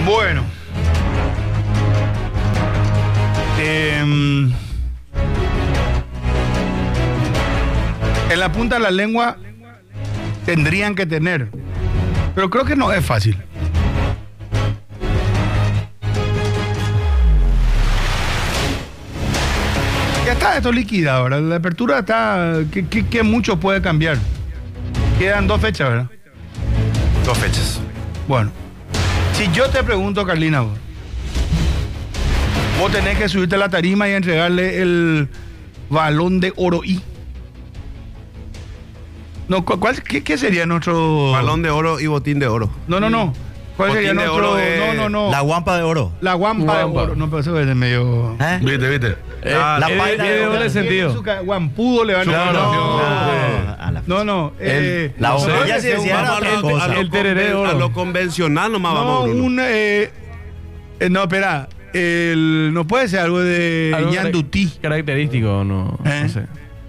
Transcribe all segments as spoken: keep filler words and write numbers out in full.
Bueno. Eh, en la punta de la lengua tendrían que tener, pero creo que no es fácil. Ya está esto liquidado, ¿verdad? La apertura está... que, que, que mucho puede cambiar. Quedan dos fechas, ¿verdad? Dos fechas. Bueno, si yo te pregunto, Carlina, vos, vos tenés que subirte a la tarima y entregarle el balón de oro y... No, ¿cuál, qué, ¿Qué sería nuestro...? Balón de oro y botín de oro. No, no, no. ¿Cuál Botín sería de nuestro...? oro es- No, no, no. La guampa de oro. La guampa, Guampa. de oro. No, pero eso es medio... ¿Eh? Viste, viste. Eh, la eh, paila tiene de oro. doble sentido. Su ca- Guampudo le van a... Claro. No, No, Eh, a la- no, no. eh, la no, bomba no, ya es se que decía, un- era otra cosa. El tereré de oro. A lo convencional nomás No, vamos, Bruno. un... Eh, eh, no, espera. El, no puede ser algo de Algo Ñandutí. característico, no, ¿Eh? no sé.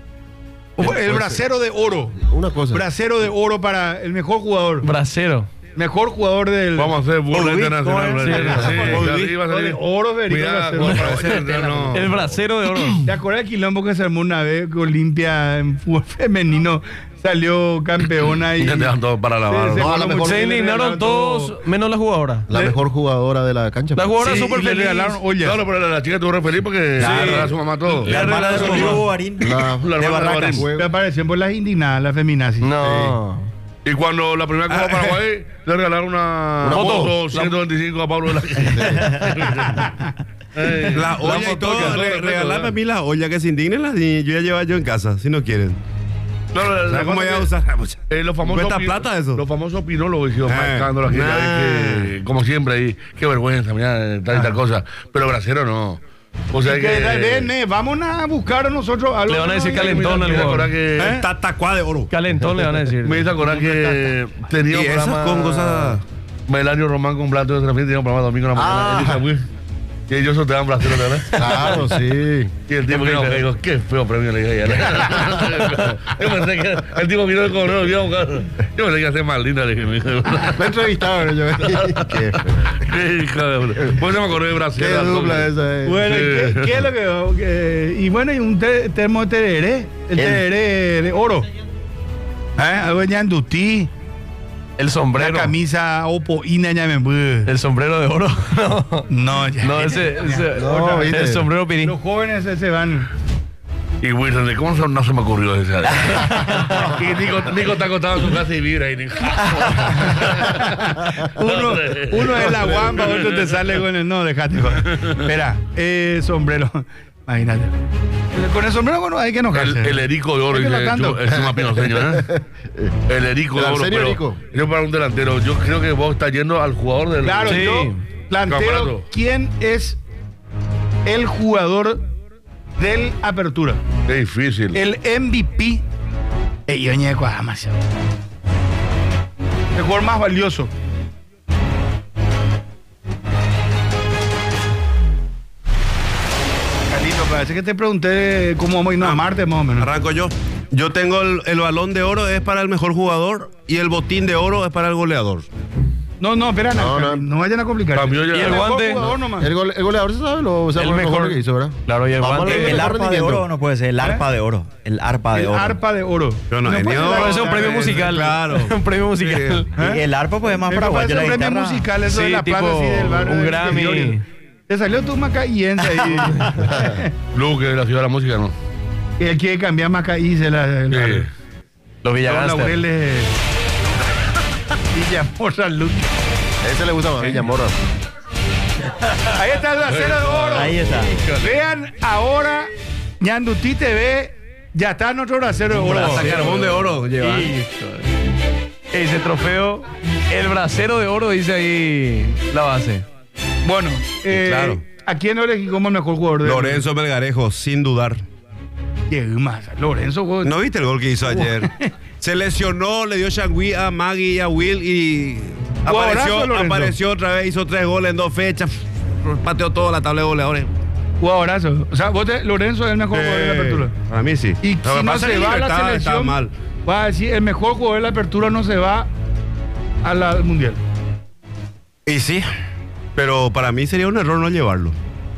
El bracero de oro. Una cosa. Bracero de oro para el mejor jugador. Bracero. Mejor jugador del... Vamos a hacer burla Uy, internacional. ¿cómo es? Sí, Sí, sí, Uy, de arriba de salir. oro, Federico, Cuidado, bracero. por favor, no. Oh. El bracero de oro. ¿Te acuerdas del quilombo que se armó una vez con Olimpia en fútbol femenino? Salió campeona y... Ya te dan todo para lavar. Sí, se No, a armó lo mejor mucho, Se le indignaron regalaron todo. todos, menos la jugadora. La Le- mejor jugadora de la cancha. La jugadora Sí, súper y le feliz. regalaron ollas. Claro, pero la, la chica estuvo re feliz porque Claro. le regaló a su mamá todo. La hermana de su Rodrigo Bogarín. La- La de hermana de Barracas. Guarín. Me aparecieron por las indignadas, las feminazis. No. Y cuando la primera Copa Paraguay le regalaron una, Una moto moto. ciento veinticinco a Pablo de la Ey, La olla y foto, todo. todo, re- todo, Regalarme todo. a mí la olla que se indignen las niñas. Yo ya llevo yo en casa, si no quieren. No, no, la- la ¿Sabes cómo cosa voy a que- usar? Eh, los famosos ¿Cuesta pi- plata eso? Los famosos pinólogos hicieron Eh. marcando la gente, Nah. que, como siempre ahí, qué vergüenza, mira, tal y tal cosa. Pero bracero no. O sea Que, que. ven, eh, vamos a buscar a nosotros algo. Le van a decir que no- calentón al Mira, jugador. mira, que. ¿Eh? Tatacuá de oro. Calentón le van a decir. Me hizo acordar que tenía Y un esas programa con cosas- Melanio Román con Blanco de Serafín, tenía un programa domingo en la mañana. Ah. Él dice, "Uy", y ellos sorteaban bracero, ¿verdad? Claro, sí. Y el tipo vino, le digo, qué feo premio le dije ayer. Yo pensé que el tipo vino con no, yo, yo pensé que iba a ser más linda, le dije, mi hijo. Me entrevistaron yo. Qué, Qué hija de puta. Pues yo me acordé de Brasil. qué dupla esa es. Bueno, ¿y Sí. ¿qué, qué es lo que, que- y bueno, y un te- termo de tereré, el, El- tereré de oro. ¿Eh? Algo de Ñandutí, El la sombrero. camisa opo ina ñamembú. El sombrero de oro. No, ya. No, ese. ese No, el viste. sombrero pirín. Los jóvenes se, se van. Y Wilson, ¿de cómo se- no se me ocurrió ese? Y Nico, Nico está acostado en su casa y vibra. Y Nico. Uno, uno es la guamba, otro te sale con el. No, dejate. joder. Espera, eh, sombrero. Imagínate. Con el sombrero, bueno, hay que El, enojarse. el erico de oro, Hay que dice lo tanto. Chu- el Chuma Pinoceño, ¿eh? El erico de ¿En oro. serio, Pero Erico? yo para un delantero, yo creo que vos estás yendo al jugador del. Claro, Sí. yo planteo Campeonato. quién es el jugador del Apertura. Qué difícil. El M V P. Ey, yo ñe Cuajama, el jugador más valioso. Carlito, parece que te pregunté cómo vamos a irnos a Marte, más o menos. Arranco yo. Yo tengo el, el balón de oro es para el mejor jugador y el botín de oro es para el goleador. No, no, espera, no, No, no, no. vayan a complicar. Cambió ya. Y el El mejor guante. jugador nomás. El, gole- el goleador se sabe, lo, o sea, El lo mejor mejor. que hizo, ¿verdad? Claro, y el Vamos a guante. ver. El mejor arpa de rendimiento. oro no puede ser. El arpa de oro. El arpa de El oro. arpa de oro. Yo no, puede genio. ser la Puede ser un premio Claro, musical. claro. Un premio musical. Y el arpa pues es más Me paraguayo. parece La un premio guitarra. musical, eso de Sí, la tipo plaza así del barrio. un del Grammy. interior. Te salió tu macaíense ahí. Luke, de la ciudad de la música, ¿no? Él quiere cambiar macaíense la, el Sí. barrio. Los Los Villagánster. laureles. Villamorra Luz. A ese le gusta más Villamorra. Ahí está el bracero de oro. Ahí está. Vean ahora, Ñandutí T V, ya está nuestro bracero de oro. Hasta carbón de oro lleva. Ese trofeo, el bracero de oro, dice ahí la base. Bueno, eh, Claro. ¿a quién lo elegí como el mejor jugador de Lorenzo Melgarejo, sin dudar. Qué más, Lorenzo, güey. ¿No viste el gol que hizo ayer? Se lesionó, le dio Shangui a Maggie y a Will y Jugadorazo, apareció, Lorenzo. apareció otra vez, hizo tres goles en dos fechas, pateó toda la tabla de goleadores. Jugadorazo. O sea, vos te- Lorenzo es el mejor jugador de la apertura. Para mí sí. Y Lo que si no pasa se es que va a la Libertad está selección, mal. va a decir, el mejor jugador de la apertura no se va a la- al mundial. Y sí, Pero para mí sería un error no llevarlo.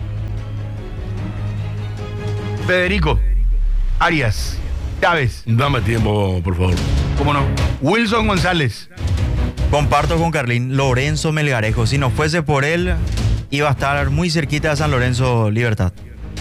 Federico, Arias, Chávez, Dame tiempo, por favor. ¿cómo no? Wilson González, Comparto con Carlín, Lorenzo Melgarejo. Si no fuese por él, iba a estar muy cerquita de San Lorenzo Libertad.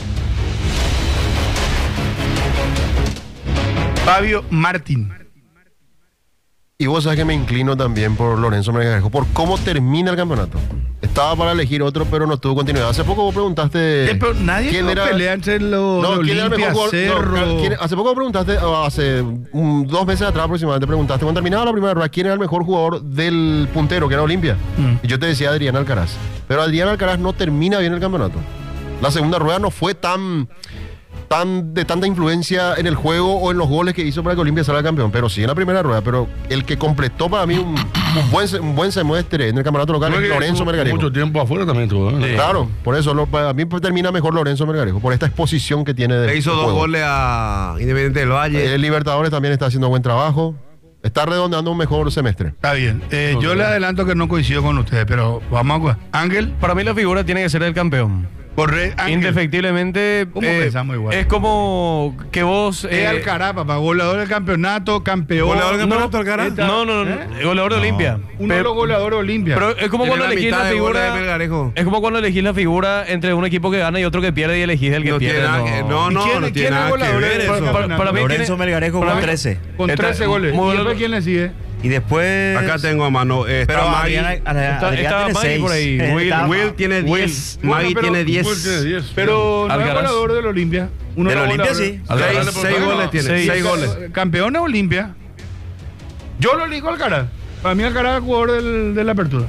Fabio Martín. Y vos sabés que me inclino también por Lorenzo Melgarejo, por cómo termina el campeonato. Estaba para elegir otro, pero no tuvo continuidad. Hace poco vos preguntaste... Eh, pero nadie quién no era- pelea entre los No, de ¿quién era el Olimpia, mejor jugador? No, Cerro. ¿quién- hace poco preguntaste, o hace un- dos meses atrás aproximadamente, preguntaste cuando terminaba la primera rueda, ¿quién era el mejor jugador del puntero, que era Olimpia? Mm. Y yo te decía Adrián Alcaraz. Pero Adrián Alcaraz no termina bien el campeonato. La segunda rueda no fue tan, tan de tanta influencia en el juego o en los goles que hizo para que Olimpia salga campeón. Pero sí en la primera rueda. Pero el que completó para mí un, un buen, se- un buen semestre en el campeonato local Creo es que Lorenzo estuvo Melgarejo. Mucho tiempo afuera también estuvo. ¿eh? Claro, por eso lo- para mí pues, termina mejor Lorenzo Melgarejo, por esta exposición que tiene de Le hizo de dos juego. goles a Independiente del Valle. El Libertadores también está haciendo buen trabajo. Está redondeando un mejor semestre. Está bien. Eh, yo le adelanto que no coincido con ustedes, pero vamos a... Ángel, Para mí la figura tiene que ser el campeón. corre. Ángel. Indefectiblemente. ¿Cómo pensamos igual? Es como que vos. Es eh, Alcaraz, papá, goleador del campeonato, campeón. ¿Goleador del no, campeonato, Alcaraz? No, no, no. ¿Eh? Goleador de Olimpia. Uno de los goleadores de Olimpia. Pero es como Tiene cuando la elegís mitad la de goles de figura. Melgarejo. Es como cuando elegís la figura entre un equipo que gana y otro que pierde y elegís el que No tiene pierde. nada que- no, ¿Y no, quién- no quién tiene es nada que goleador ver del eso. campeonato? Para mí Lorenzo tiene- Melgarejo para con mí- trece. Con Está- trece goles. ¿Y modelo- después quién le sigue? Y después... Acá tengo a mano. eh, Está Pero Magui. Adrián, Adrián Está- tiene está Magui seis. por ahí. Eh, Will- está- Will tiene Will. diez. Bueno, Magui pero- tiene Will tiene diez. diez. Pero no es Alcaraz. goleador del Olimpia. Uno Del de los Olimpia, goleadores. sí. Alcaraz Seis, le seis puede- goles tiene. seis. Seis goles. Campeón de Olimpia. Yo lo elijo Alcaraz. Para mí Alcaraz es jugador del, de la apertura.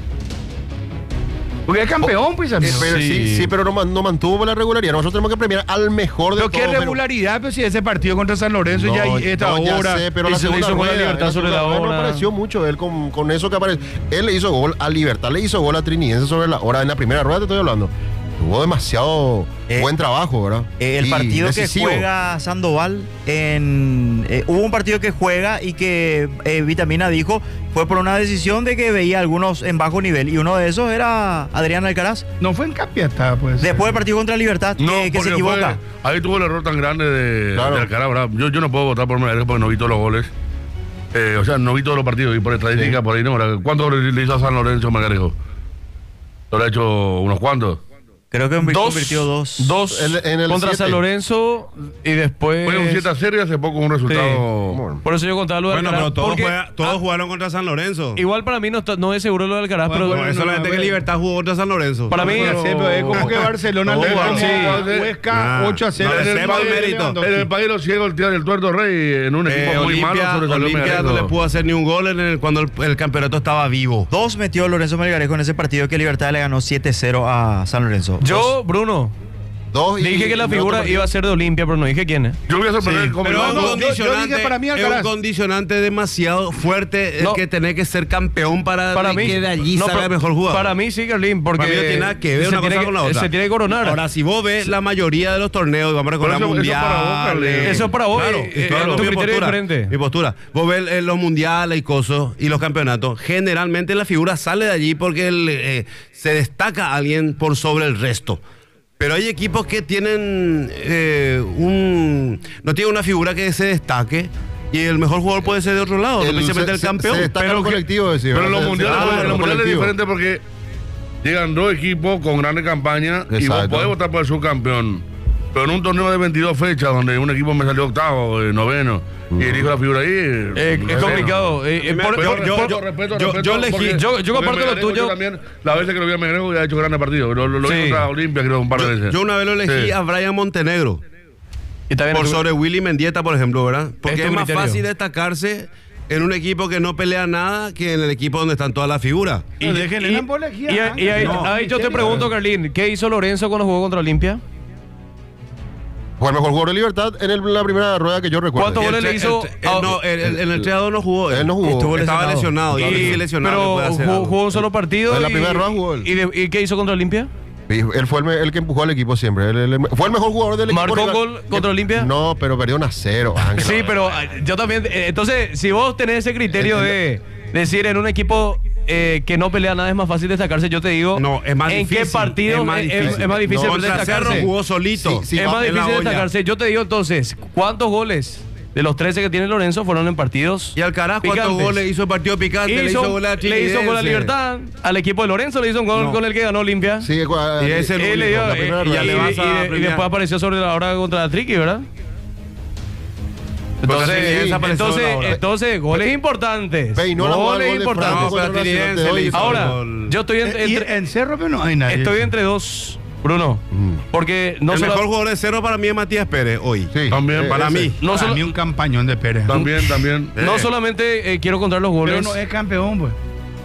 Porque es campeón, pues, Eh, amigo. pero sí. Sí. Sí, pero no, man- no mantuvo la regularidad. Nosotros tenemos que premiar al mejor de Pero todos. qué regularidad, pero si ese partido contra San Lorenzo No, ya esta no, ya hora. sé, pero y la se le segunda hizo gol a rueda, Libertad la sobre la segunda rueda hora. no apareció mucho él con, con eso que apareció. Él le hizo gol a Libertad, le hizo gol a Trinidense sobre la hora. En la primera rueda te estoy hablando. Tuvo demasiado Eh, buen trabajo, ¿verdad? Eh, el Y partido decisivo. que juega Sandoval, en, eh, hubo un partido que juega y que eh, Vitamina dijo fue por una decisión de que veía algunos en bajo nivel y uno de esos era Adrián Alcaraz. No fue en Capiatá, pues. Después del partido contra Libertad, No, que, que se porque equivoca. fue- ahí tuvo el error tan grande de, Claro. de Alcaraz, ¿verdad? Yo, yo no puedo votar por Melgarejo porque no vi todos los goles. Eh, o sea, no vi todos los partidos y por estadística, por ahí no. ¿verdad? ¿Cuántos goles le hizo a San Lorenzo Melgarejo? ¿Lo ha hecho unos cuantos? Creo que Dos. convirtió dos. Dos En- en el contra siete. San Lorenzo y después. Fue un siete a cero y hace poco un resultado. Bueno. Por eso yo contaba lo de Bueno, Alcaraz, pero todos, porque- juega- todos ah, jugaron contra San Lorenzo. Igual para mí no, está- no es seguro lo de Alcaraz, Bueno, pero. bueno, Por eso la gente que Libertad jugó contra San Lorenzo. Para mí- Bueno, sí, pero es como que Barcelona No, le ganó sí. a Huesca Ah, ocho a cero. no le En el hacemos país de mérito. Lewandowski. En el país los ciegos, el tío del tuerto rey, en un equipo Eh, muy malo, Olimpia, sobresalió Olimpia no Melgarejo. le pudo hacer ni un gol en el- cuando el, el campeonato estaba vivo. Dos metió Lorenzo Melgarejo en ese partido que Libertad le ganó siete cero a San Lorenzo. Yo, Bruno, Dos y- dije que la y figura otro iba a ser de Olimpia, pero no dije quién es. Yo voy a sorprender Sí, con Pero mi es un no, mano. yo- yo condicionante, dije para mí es un Alcaraz. condicionante demasiado fuerte No. el que tenés que ser campeón para, Para mí. que de allí no, salga pero mejor jugador. Para mí sí, Carlín, porque. Para mí no tiene nada que ver se una tiene cosa que- con la otra. Se tiene que coronar. Ahora, si vos ves la mayoría de los torneos, vamos a recordar Pero eso- eso mundiales. para vos, Carlos. Eso es para vos, Claro, eh, claro, eh, tu mi criterio es postura, diferente. Mi postura. Vos ves eh, los mundiales y cosas y los campeonatos. Generalmente la figura sale de allí porque el, eh, se destaca alguien por sobre el resto. Pero hay equipos que tienen eh, un no tienen una figura que se destaque y el mejor jugador puede ser de otro lado, no El- precisamente se- el se- campeón. se destaca Pero el que- colectivo, decir, Pero en los ¿verdad? mundiales, Se- en se- los mundiales es colectivo. diferente porque llegan dos equipos con grandes campañas y vos Exacto. podés votar por el subcampeón. Pero en un torneo de veintidós fechas donde un equipo me salió octavo, eh, noveno, y elijo la figura ahí. Eh, es bueno. complicado. eh, eh, por- Pero por- yo, por- yo respeto, yo- respeto, yo elegí- porque- yo- yo porque comparto lo Melgarejo, tuyo. yo también, las veces que lo vi a Melgarejo, ya ha hecho grandes partidos. Lo, lo, lo Sí. vi contra Olimpia, creo, un par de Yo, veces. yo una vez lo elegí Sí. a Brian Montenegro y está bien, por tú- sobre Willy Mendieta, por ejemplo, ¿verdad? Porque Es es, tu más criterio. fácil destacarse en un equipo que no pelea nada que en el equipo donde están todas las figuras. Y, No, déjenle y- la apología, y- y Ángel. ahí, No, ahí yo te ¿en serio? pregunto, Carlín, ¿qué hizo Lorenzo cuando jugó contra Olimpia? Fue el mejor jugador de Libertad en el- la primera rueda que yo recuerdo. ¿Cuántos goles le El- hizo? el- el- no, el- el- en el tres a dos no jugó. Él no jugó. Estuvo Estaba lesionado. lesionado. Y, Y- sí lesionado. pero le puede hacer jugó, algo. jugó un solo partido. En la y- primera rueda jugó él. ¿Y, de- y qué hizo contra Olimpia? Y él fue el, me- el que empujó al equipo siempre. Él- él- él- fue el mejor jugador del equipo. ¿Marcó rival. gol contra Olimpia? No, pero perdió un a cero. Ángel. Sí, pero eh, yo también. eh, Entonces, si vos tenés ese criterio de decir en un equipo eh, que no pelea nada es más fácil destacarse. Yo te digo, No, es más ¿en difícil. qué partido es más es, difícil, es- es más difícil No, contra destacarse? Cerro jugó solito. Sí, sí, es más en la difícil olla. destacarse. Yo te digo entonces, ¿cuántos goles de los trece que tiene Lorenzo fueron en partidos Y Alcaraz, ¿cuántos picantes? goles hizo el partido picante? le hizo gol a le hizo gol a Trinidense. Libertad, al equipo de Lorenzo le hizo un gol No. con el que ganó Olimpia. Sí, cua- Y es el Él le único, dio, la eh, primera y, rueda. y- le vas y- a y- y premiar. después apareció sobre la hora contra la Triqui, ¿verdad? Entonces, Trinidense sí, apareció entonces, en la hora. entonces, goles importantes. Peinó la jugada Goles del gol de Franco importantes. No, pero contra Nacional, Trinidense te doy- le hizo Ahora, gol. yo estoy Eh, entre, y entre- en Cerro, pero no hay nadie. estoy entre dos, Bruno. Porque no el solo, mejor jugador de Cerro para mí es Matías Pérez hoy. Sí, También, eh, Para ese. mí. no, Para solo- mí un campañón de Pérez. También, también. no Eh. solamente eh, quiero contar los goles. Pero no es campeón, pues.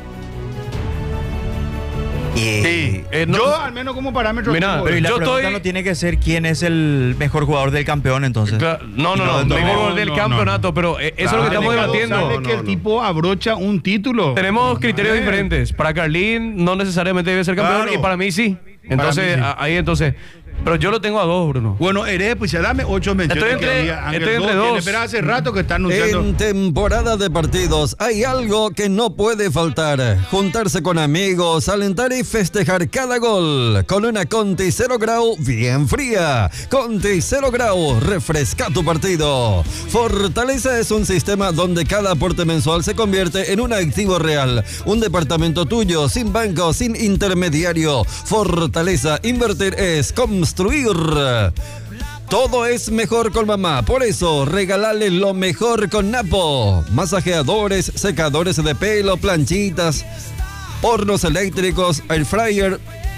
Y- eh, no- Yo, al menos como parámetro. Mira, tengo, Pero y la yo pregunta estoy- no tiene que ser quién es el mejor jugador del campeón, entonces. Cla- No, no, no, No, no, no, mejor del no, campeonato, no. pero eh, eso es lo que Claro, estamos no, debatiendo. no, Sale que el no. tipo abrocha un título. Tenemos criterios Eh. diferentes. Para Carlín no necesariamente debe ser campeón Claro. y para mí sí. Entonces, mí sí. a- ahí entonces. Pero yo lo tengo a dos, Bruno. Bueno, Eres, pues ya dame ocho menciones. Estoy entre- que diga Ángel estoy entre dos, que dos. le espera hace rato que está anunciando. En temporada de partidos hay algo que no puede faltar. Juntarse con amigos, alentar y festejar cada gol. Con una Conti cero grau bien fría. Conti cero grau, refresca tu partido. Fortaleza es un sistema donde cada aporte mensual se convierte en un activo real. Un departamento tuyo, sin banco, sin intermediario. Fortaleza, invertir es construir. Todo es mejor con mamá, por eso regálale lo mejor con Napo. Masajeadores, secadores de pelo, planchitas, hornos eléctricos, air fryer.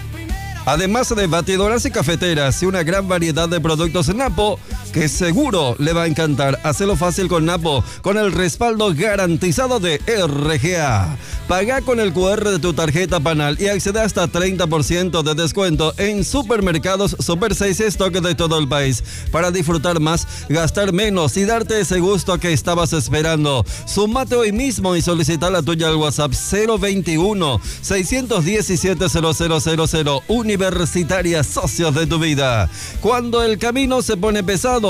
Además de batidoras y cafeteras y una gran variedad de productos Napo que seguro le va a encantar. Hacelo fácil con Napo, con el respaldo garantizado de R G A. Paga con el cu erre de tu tarjeta Panal y accede hasta treinta por ciento de descuento en supermercados Super seis Stock de todo el país. Para disfrutar más, gastar menos y darte ese gusto que estabas esperando. Sumate hoy mismo y solicita la tuya al WhatsApp cero veintiuno, seiscientos diecisiete, cero cero cero cero. Universitaria, socios de tu vida. Cuando el camino se pone pesado,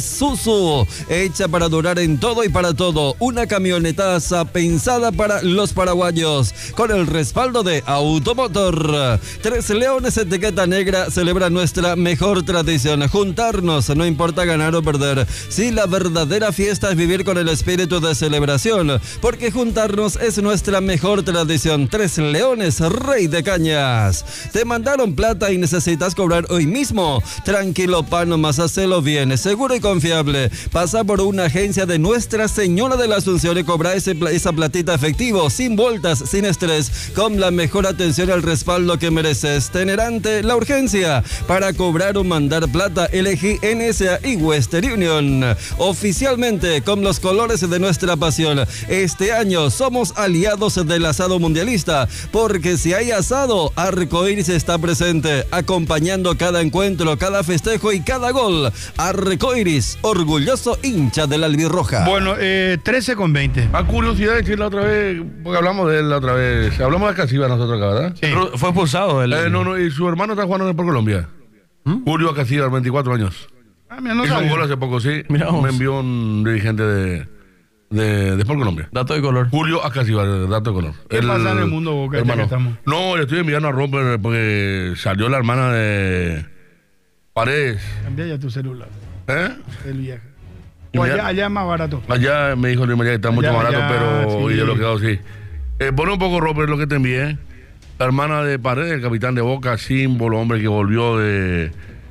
Isuzu, hecha para durar en todo y para todo. Una camionetaza pensada para los paraguayos, con el respaldo de Automotor. Tres Leones etiqueta negra celebra nuestra mejor tradición. Juntarnos, no importa ganar o perder. Si la verdadera fiesta es vivir con el espíritu de celebración, porque juntarnos es nuestra mejor tradición. Tres Leones, rey de cañas. Te mandaron plata y necesitas cobrar hoy mismo. Tranquilo, pa, nomás hacelo bien, seguro y confiable. Pasa por una agencia de Nuestra Señora de la Asunción y cobra ese, pla- esa platita efectivo, sin vueltas, sin estrés, con la mejor atención y el respaldo que mereces. Tener ante la urgencia para cobrar o mandar plata, elegí N S A y Western Union. Oficialmente, con los colores de nuestra pasión. Este año somos aliados del asado mundialista, porque si hay asado, Arcoiris está presente, acompañando cada encuentro, cada festejo y cada gol. Arcoiris, orgulloso hincha de la albirroja. Bueno, eh, trece con veinte. A curiosidad de decir la otra vez, porque hablamos de él la otra vez. Hablamos de Acasiba nosotros acá, ¿verdad? Sí. Ru- Fue expulsado. El, Eh, no, no, y su hermano está jugando por Colombia. Julio Acasiba, veinticuatro años. Ah, mira, no Hizo un sabía. gol hace poco, sí. Mirá vos. Me envió un dirigente de, de, de Sport Colombia. Dato de color. Julio Acasiba, dato de color. ¿Qué pasa en el mundo, Boca, ya que estamos? No, le estoy enviando a Romper porque salió la hermana de Paredes. Cambia ya tu celular. ¿Eh? El viaje. Y O mira- allá, allá es más barato. Allá me dijo Luis María que está mucho Allá, barato, allá, pero sí. yo lo quedado sí. Eh, pone un poco Robert lo que te envié. La hermana de Paredes, el capitán de Boca, símbolo, hombre que volvió de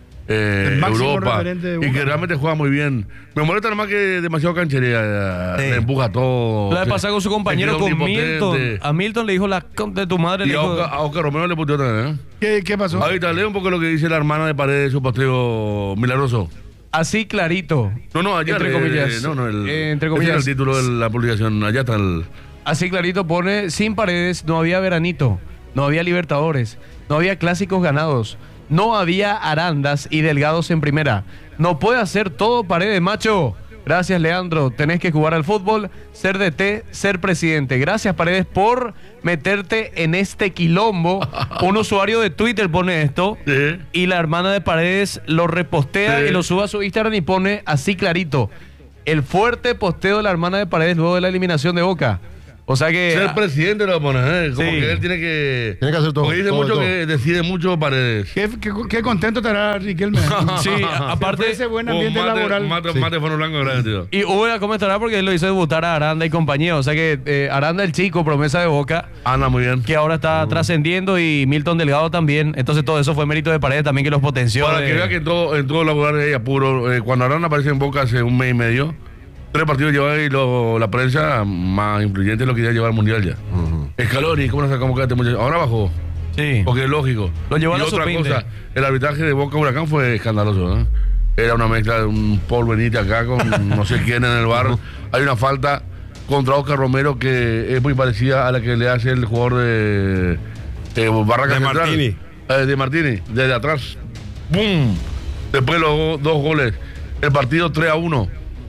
eh, El máximo Europa referente de y Boca. que realmente juega muy bien. Me molesta nada más que demasiado canchería, Sí. le empuja todo. La vez se- pasada con su compañero, se con queda Milton. omnipotente. A Milton le dijo la con de tu madre. Y Le a dijo, Oscar, a Oscar Romero le puteó también, ¿eh? ¿Qué, qué pasó? Ahorita lee un poco lo que dice la hermana de Paredes, su posteo milagroso. así clarito. No, no, allá Entre eh, comillas. no, no, el, Eh, entre ese comillas. era el título de la publicación. Allá está el. Así clarito pone, sin Paredes no había veranito, no había Libertadores, no había clásicos ganados, no había arandas y delgados en primera. No puede hacer todo Paredes, macho. Gracias, Leandro. Tenés que jugar al fútbol, ser D T, ser presidente. Gracias, Paredes, por meterte en este quilombo. Un usuario de Twitter pone esto Sí. y la hermana de Paredes lo repostea Sí. y lo sube a su Instagram y pone así clarito. El fuerte posteo de la hermana de Paredes luego de la eliminación de Boca. O sea que... Ser presidente lo pone, ¿eh? Como Sí. que él tiene que... Tiene que hacer todo, Porque dice todo, mucho todo. que decide mucho Paredes. Qué, qué, qué contento estará Riquelme. Sí, a- aparte... ese buen Oh, ambiente mate, laboral. Mate, Sí. mate Fono Blanco, gracias, tío. Y Hugo cómo estará porque él lo hizo debutar a Aranda y compañía. O sea que eh, Aranda, el chico, promesa de Boca, Anda muy bien. que ahora está trascendiendo, y Milton Delgado también. Entonces todo eso fue mérito de Paredes también, que los potenció. Para de- que vea que en todo, en todos los lugares hay apuro. Eh, cuando Arana aparece en Boca hace un mes y medio, tres partidos lleva y lo- la prensa más influyente lo quería llevar al Mundial ya. Escaloni, ¿cómo no se cómo queda este muchacho? Ahora bajó, Sí. porque es lógico. Lo llevó a y la otra sub veinte. cosa, el arbitraje de Boca Huracán fue escandaloso. ¿eh? Era una mezcla de un Paul Benítez acá con no sé quién en el bar. Hay una falta contra Oscar Romero que es muy parecida a la que le hace el jugador de, de Barraca De Central. Martini. Eh, de Martini, desde atrás. ¡Bum! Después los dos goles. El partido tres a uno.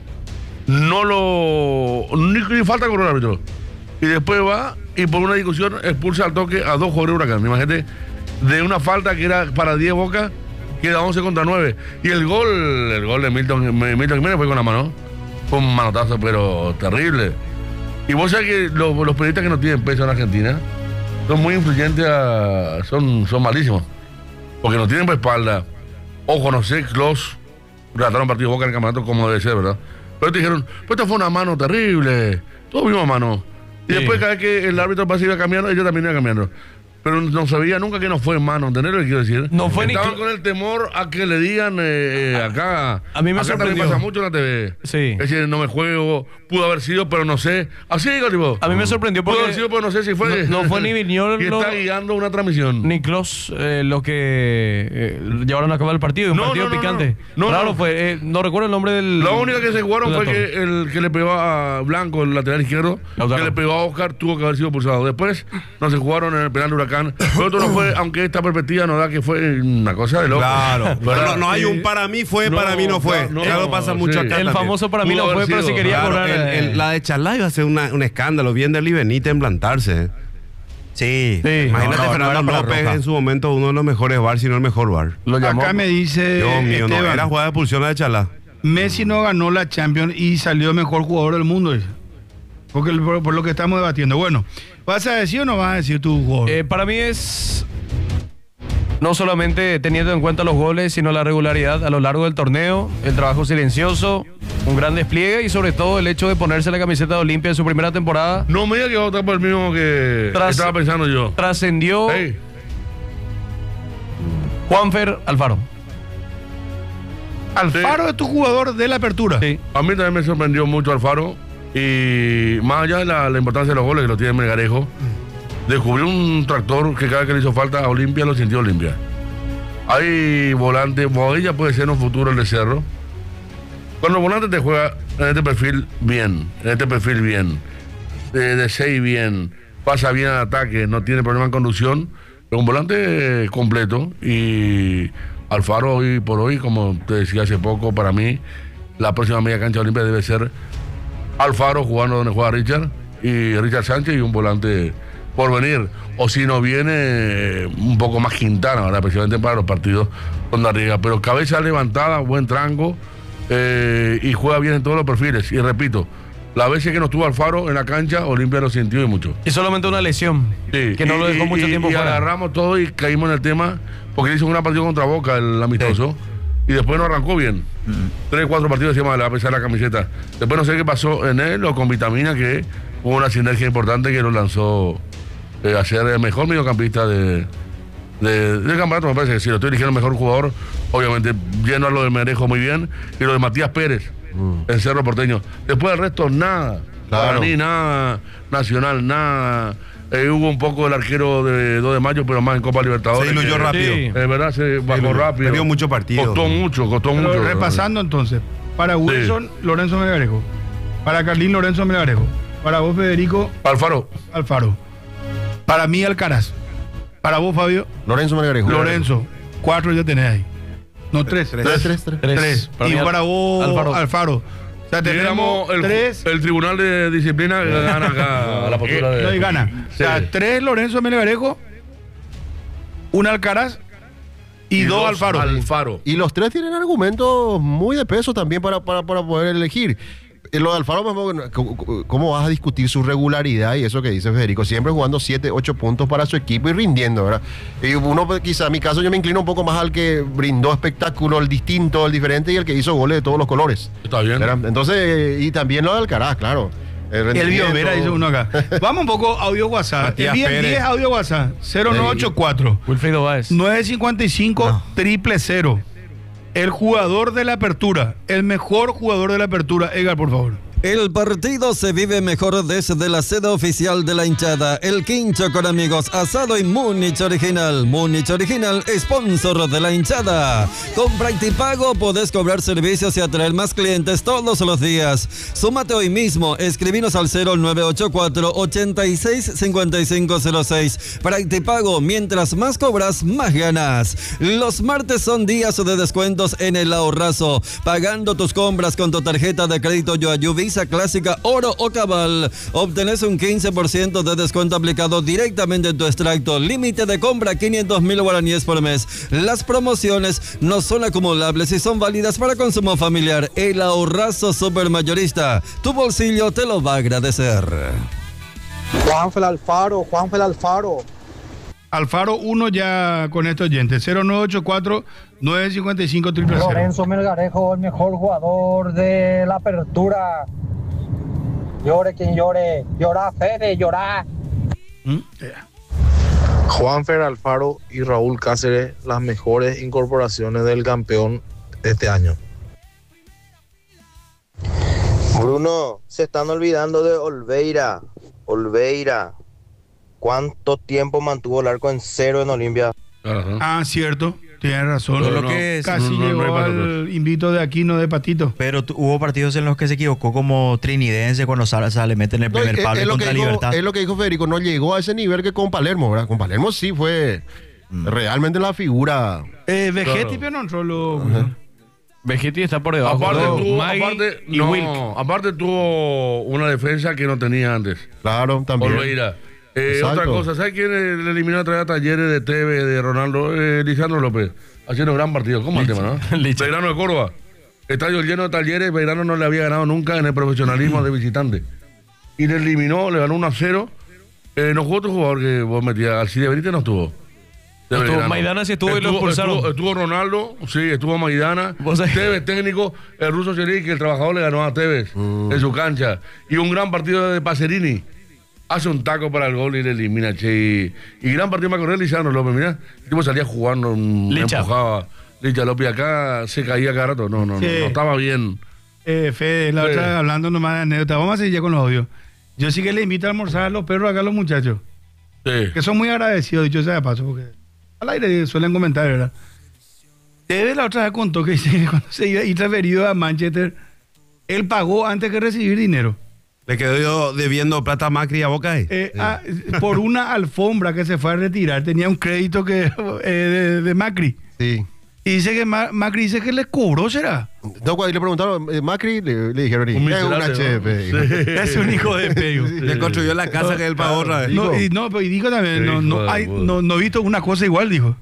No lo. Ni, ni falta con el árbitro. Y después va y por una discusión expulsa al toque a dos jugadores de Huracán. Imagínate, de una falta que era para diez Boca, queda once contra nueve. Y el gol, el gol de Milton, Milton Jiménez fue con la mano. Fue un manotazo, pero terrible. Y vos sabés que los, los periodistas que no tienen peso en Argentina son muy influyentes, a- son, son malísimos. Porque no tienen espalda. Ojo, no sé, Klos relataron partido de Boca en el campeonato como debe ser, ¿verdad? Pero te dijeron, pues esta fue una mano terrible. Todos vimos mano. Y Sí. después cada vez que el árbitro pasa iba cambiando, ellos también iban cambiando. Pero no sabía nunca que no fue mano, ¿entendés lo que quiero decir? No fue ni Estaban cl- con el temor a que le digan eh, eh, acá. A mí me acá también sorprendió. pasa mucho en la T V. Sí. Es decir, no me juego, pudo haber sido, pero no sé. Así digo, tipo. A mí me sorprendió Pudo porque haber sido, pero no sé si fue. no- no fue ni Viñolo, Y está guiando una transmisión. ni Klos eh, lo que eh, llevaron a cabo el partido. Un No, partido no, no, picante. no. No, Raro no. fue. eh, no recuerdo el nombre del. La única que se jugaron fue relator. que el que le pegó a Blanco, el lateral izquierdo, Lautaro. que le pegó a Oscar, tuvo que haber sido pulsado. Después no se jugaron en el penal de Huracán. Pero otro no fue, aunque esta perspectiva nos da que fue una cosa de loco. Claro. ¿Verdad? No, no hay un para mí fue, para mí no fue. claro, no, Claro, pasa mucho sí. acá El también. famoso para mí Pudo no haber fue, pero sido. si quería Claro, cobrar. el- el- eh, la de Chalá iba a ser una- un escándalo. Bien del Benítez en plantarse. Sí. Sí. Imagínate No, no, no Fernando era para López roja. en su momento uno de los mejores bar, si no el mejor bar. Lo llamó. Acá me dice Dios mío, no Esteban, era jugada de expulsión la de Chalá. Messi no ganó la Champions y salió mejor jugador del mundo, dice. Porque por, por lo que estamos debatiendo. Bueno, ¿vas a decir o no vas a decir tu jugador? Eh, para mí es no solamente teniendo en cuenta los goles, sino la regularidad a lo largo del torneo, el trabajo silencioso, un gran despliegue y sobre todo el hecho de ponerse la camiseta de Olimpia en su primera temporada. No me diga que va a votar por el mismo que Tras- estaba pensando yo. Trascendió Ey, Juanfer Alfaro. Alfaro es tu jugador de la apertura. Sí. a mí también me sorprendió mucho Alfaro. Y más allá de la, la importancia de los goles que lo tiene Melgarejo, descubrió un tractor que cada vez que le hizo falta a Olimpia lo sintió Olimpia. Hay volantes, Bodilla puede ser en un futuro el de Cerro. Cuando el volante te juega en este perfil bien, en este perfil bien, de, de seis bien, pasa bien al ataque, no tiene problema en conducción, es un volante completo. Y Alfaro hoy por hoy, como te decía hace poco, para mí la próxima media cancha de Olimpia debe ser Alfaro jugando donde juega Richard y Richard Sánchez y un volante por venir. O si no viene eh, un poco más Quintana, ¿verdad? Especialmente para los partidos con Arriaga. Pero cabeza levantada, buen tranco eh, y juega bien en todos los perfiles. Y repito, las veces que no estuvo Alfaro en la cancha, Olimpia lo sintió y mucho. Y solamente una lesión Sí, que no y- lo dejó y- mucho y- tiempo y fuera. agarramos todo y caímos en el tema porque le hizo una partida contra Boca, el amistoso, y después no arrancó bien. Tres, cuatro partidos encima le va a pesar la camiseta. Después no sé qué pasó en él o con Vitamina, que hubo una sinergia importante que lo lanzó eh, a ser el mejor mediocampista de, de, del campeonato. Me parece que si lo estoy eligiendo el mejor jugador, obviamente lleno a lo de Merejo muy bien y lo de Matías Pérez en Cerro Porteño. Después del resto, nada. Claro. Para mí, nada. Nacional, nada. Eh, hubo un poco el arquero de dos de mayo, pero más en Copa Libertadores. Se diluyó que- rápido. Sí. Es verdad, se bajó diluyó. rápido. Perdió mucho partido. Costó mucho, costó Pero mucho. repasando entonces, para Wilson, Lorenzo Melgarejo. Para Carlín, Lorenzo Melgarejo. Para vos, Federico, Alfaro, Alfaro. Para mí, Alcaraz. Para vos, Fabio, Lorenzo Melgarejo. Lorenzo. Cuatro ya tenés ahí. No, tres. Tres, tres, tres. Tres. Tres. Para y mí, para vos, Alfaro. Alfaro. O sea, tenemos digamos, el, tres. el Tribunal de Disciplina gana acá a la postura de. No, y gana. O sea, Sí. tres Lorenzo Melgarejo, un Alcaraz y, dos Alfaro. Alfaro. Y los tres tienen argumentos muy de peso también para, para, para poder elegir. eh, lo de Alfaro, ¿cómo, ¿cómo vas a discutir su regularidad y eso que dice Federico? Siempre jugando siete, ocho puntos para su equipo y rindiendo, ¿verdad? Y uno, pues, quizá en mi caso, yo me inclino un poco más al que brindó espectáculo, el distinto, el diferente y el que hizo goles de todos los colores. Está bien. ¿Verdad? Entonces, y también lo de Alcaraz, claro. El, El Biovera dice uno acá. Vamos un poco audio WhatsApp. Matías Envíen Pérez. diez audio WhatsApp. cero nueve ocho cuatro Wilfrido Báez. nueve cinco cinco No. triple cero. El jugador de la apertura. El mejor jugador de la apertura. Edgar, por favor. El partido se vive mejor desde la sede oficial de la hinchada. El Quincho con amigos, asado y Múnich Original. Múnich Original, sponsor de la hinchada. Con Practipago podés cobrar servicios y atraer más clientes todos los días. Súmate hoy mismo, escribinos al cero nueve ocho cuatro, ochenta y seis, cincuenta y cinco cero seis. Practipago, mientras más cobras, más ganas. Los martes son días de descuentos en el ahorrazo. Pagando tus compras con tu tarjeta de crédito Yoayu Visa Clásica, Oro o Cabal, obtenés un quince por ciento de descuento aplicado directamente en tu extracto. Límite de compra quinientos mil guaraníes por mes. Las promociones no son acumulables y son válidas para consumo familiar. El ahorrazo supermayorista, tu bolsillo te lo va a agradecer. Juanfel Alfaro, Juanfel Alfaro. Alfaro uno ya con este oyente. cero nueve ocho cuatro, nueve cinco cinco triple cero. Lorenzo Melgarejo, el mejor jugador de la apertura. Llore quien llore. Llorá, Fede, llorá. ¿Mm? Yeah. Juanfer Alfaro y Raúl Cáceres, las mejores incorporaciones del campeón de este año. Bruno, se están olvidando de Olveira. Olveira. ¿Cuánto tiempo mantuvo el arco en cero en Olimpia? Ajá. Ah, cierto. Tienes razón. Todo lo no, que es- Casi no, no, llegó no hay para al invito de Aquino de Patito. Pero tu- hubo partidos en los que se equivocó, como Trinidense, cuando sale, sale mete en el No, primer es, palo es lo que contra dijo, Libertad. es lo que dijo Federico, no llegó a ese nivel que con Palermo, ¿verdad? Con Palermo sí fue realmente la figura. Eh, Vegetti, Claro. pero no solo. Vegetti está por debajo. Aparte, de tuvo, Magui aparte, y no, Wilk. aparte tuvo una defensa que no tenía antes. Claro, también. Olveira. Eh, Exacto. otra cosa, ¿sabes quién eh, le eliminó a través de Talleres de Tevez, de Ronaldo? Eh, Lisandro López, haciendo un gran partido. ¿Cómo es el tema, no? Licha. Belgrano de Córdoba. Estadio lleno de Talleres, Belgrano no le había ganado nunca en el profesionalismo de visitante. Y le eliminó, le ganó uno a cero. Eh, no jugó otro jugador que vos metías, Alcide Benítez no estuvo. De No estuvo, Belgrano. Maidana sí estuvo y lo expulsaron. Estuvo, estuvo Ronaldo, sí, estuvo Maidana. Vos sabés- Tevez técnico, el ruso Cherik, que el trabajador le ganó a Tevez en su cancha. Y un gran partido de Pacerini. Hace un taco para el gol y le elimina, che. Y, y gran partido para correr Lisandro López, mirá. El tipo salía jugando, mm, Licha. empujaba. Licha López acá se caía cada rato. No, no, Sí. no, no estaba bien. Eh, Fede, la Sí. otra vez hablando nomás de anécdota. Vamos a seguir ya con los audios. Yo sí que le invito a almorzar a los perros acá a los muchachos. Sí. Que son muy agradecidos, dicho sea de paso, porque al aire suelen comentar, ¿verdad? Tevez la otra vez contó que dice que cuando se iba a ir transferido a Manchester, él pagó antes que recibir dinero. Le quedó yo debiendo plata a Macri y a Boca ahí. Eh, ah, por una alfombra que se fue a retirar, tenía un crédito que eh, de, de Macri. Sí. Y dice que Ma- Macri dice que le cobró, ¿será? No, cuando le preguntaron, eh, Macri, le, le dijeron, Un es un miserable, H P. ¿no? dijo. Sí. Es un hijo de pego. Le construyó la casa que él pagó otra vez. No, y no, pero y dijo también, no, Hijo no, de hay, puta. no, no he visto una cosa igual, dijo.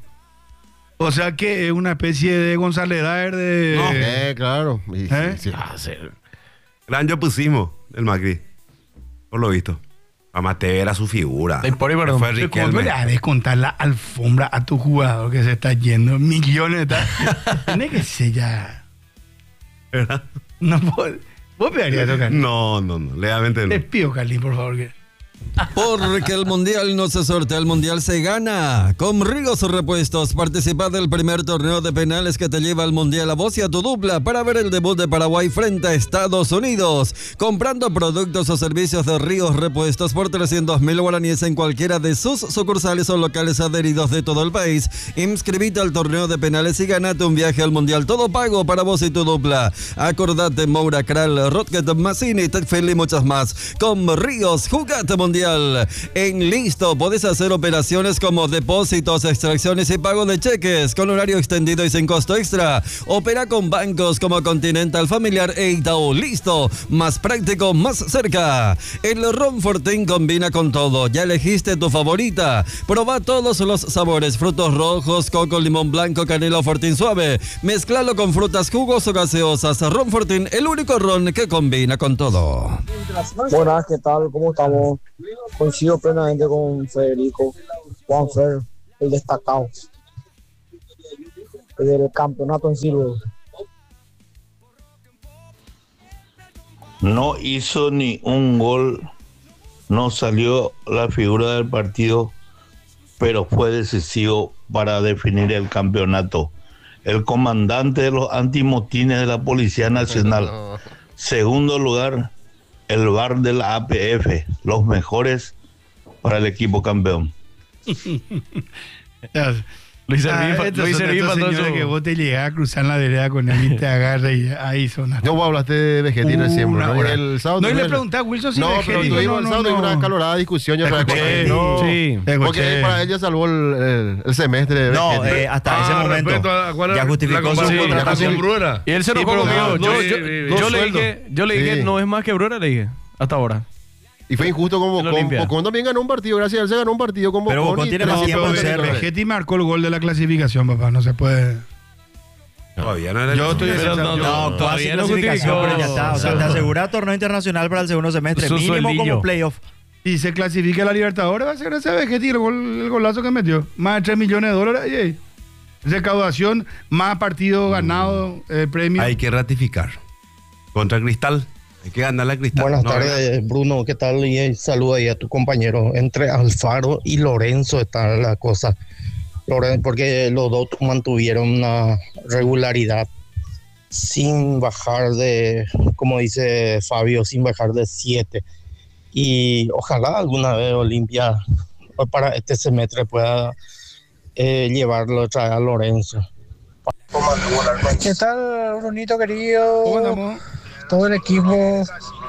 O sea que es una especie de González Daer de... No. Eh, claro. Y- ¿Eh? sí, sí. Ah, sí. Gran yo pusimos el Macri. Por lo visto. Además, te era su figura. Ay, por ahí, perdón. Fue ¿Cómo Riquelme. le ha de contar la alfombra a tu jugador que se está yendo millones de Tiene que ser ya. ¿Verdad? No puedo. ¿Vos pegarías eso, Carlín? No, no, no. Legalmente Te no. pido, Carlín, por favor. Que... Porque el mundial no se sortea, el mundial se gana. Con Ríos Repuestos, participa del primer torneo de penales que te lleva al mundial a vos y a tu dupla para ver el debut de Paraguay frente a Estados Unidos. Comprando productos o servicios de Ríos Repuestos por trescientos mil guaraníes en cualquiera de sus sucursales o locales adheridos de todo el país. Inscribite al torneo de penales y ganate un viaje al mundial todo pago para vos y tu dupla. Acordate, Moura Kral, Rotket, Massini, Tech y muchas más. Con Ríos, jugate mundial. Mundial. En Listo podés hacer operaciones como depósitos, extracciones y pago de cheques con horario extendido y sin costo extra. Opera con bancos como Continental, Familiar e Itaú. Listo, más práctico, más cerca. El ron Fortín combina con todo. Ya elegiste tu favorita. Proba todos los sabores: frutos rojos, coco, limón blanco, canela o Fortín suave. Mezclalo con frutas, jugos o gaseosas. Ron Fortín, el único ron que combina con todo. Buenas, ¿qué tal? ¿Cómo estamos? Coincido plenamente con Federico, Juanfer, el destacado, el del campeonato en Silver. No hizo ni un gol, no salió la figura del partido, pero fue decisivo para definir el campeonato. El comandante de los antimotines de la Policía Nacional. Segundo lugar, el V A R de la A P F, los mejores para el equipo campeón. Luis Servín, ah, Luis Servín mandó eso. Que vos te llegás a cruzar la vereda con él y te agarra y ahí son. No, vos hablaste de Vegetti recién, una ¿no? hora. El sábado No, y le tuvimos- pregunté a Wilson si No, Vegetti pero dijo, tuvimos no, el no, sábado no. una acalorada discusión. Yo Escuché, sabía que- no, sí, porque escuché. para él ya salvó el, el- el semestre de No, Vegetti. eh, hasta Ah, ese momento. respecto a cuál era Ya la justificó su comparación con contratación. Rafael Bruera. Y él se Sí, enojó pero conmigo. no, Yo, sí, yo- sí, sí. yo Dos le sueldos. dije, yo le dije, Sí. no es más que Brura, le dije, hasta ahora. Y fue injusto como En Bocón. Olimpia. Bocón también ganó un partido, gracias a él se ganó un partido con Pero Bocón. Bocón y tiene tres más tiempo puntos en de ser. victoria. Vegetti marcó el gol de la clasificación, papá, no se puede. Todavía no era Yo estoy Pero pensando- no, yo- No, no, casi todavía no clasificación, justificó. pero ya está. O sea, te asegura torneo internacional para el segundo semestre. Su Mínimo sueldillo. como playoff. Y se clasifica a la Libertadores, va a ser ese Vegetti el, gol, el golazo que metió. Más de tres millones de dólares. Ey, ey. Recaudación, más partidos ganados, eh, premio. Hay que ratificar. Contra Cristal. Hay que ganar la Cristal. Buenas No, tardes, Bruno. ¿Qué tal? Y eh, saludo ahí a tu compañero. Entre Alfaro y Lorenzo está la cosa. Loren- porque los dos mantuvieron una regularidad sin bajar de, como dice Fabio, sin bajar de siete. Y ojalá alguna vez Olimpia para este semestre pueda eh, llevarlo otra vez a Lorenzo. ¿Qué tal, Brunito querido? ¿Cómo andamos? Todo el equipo.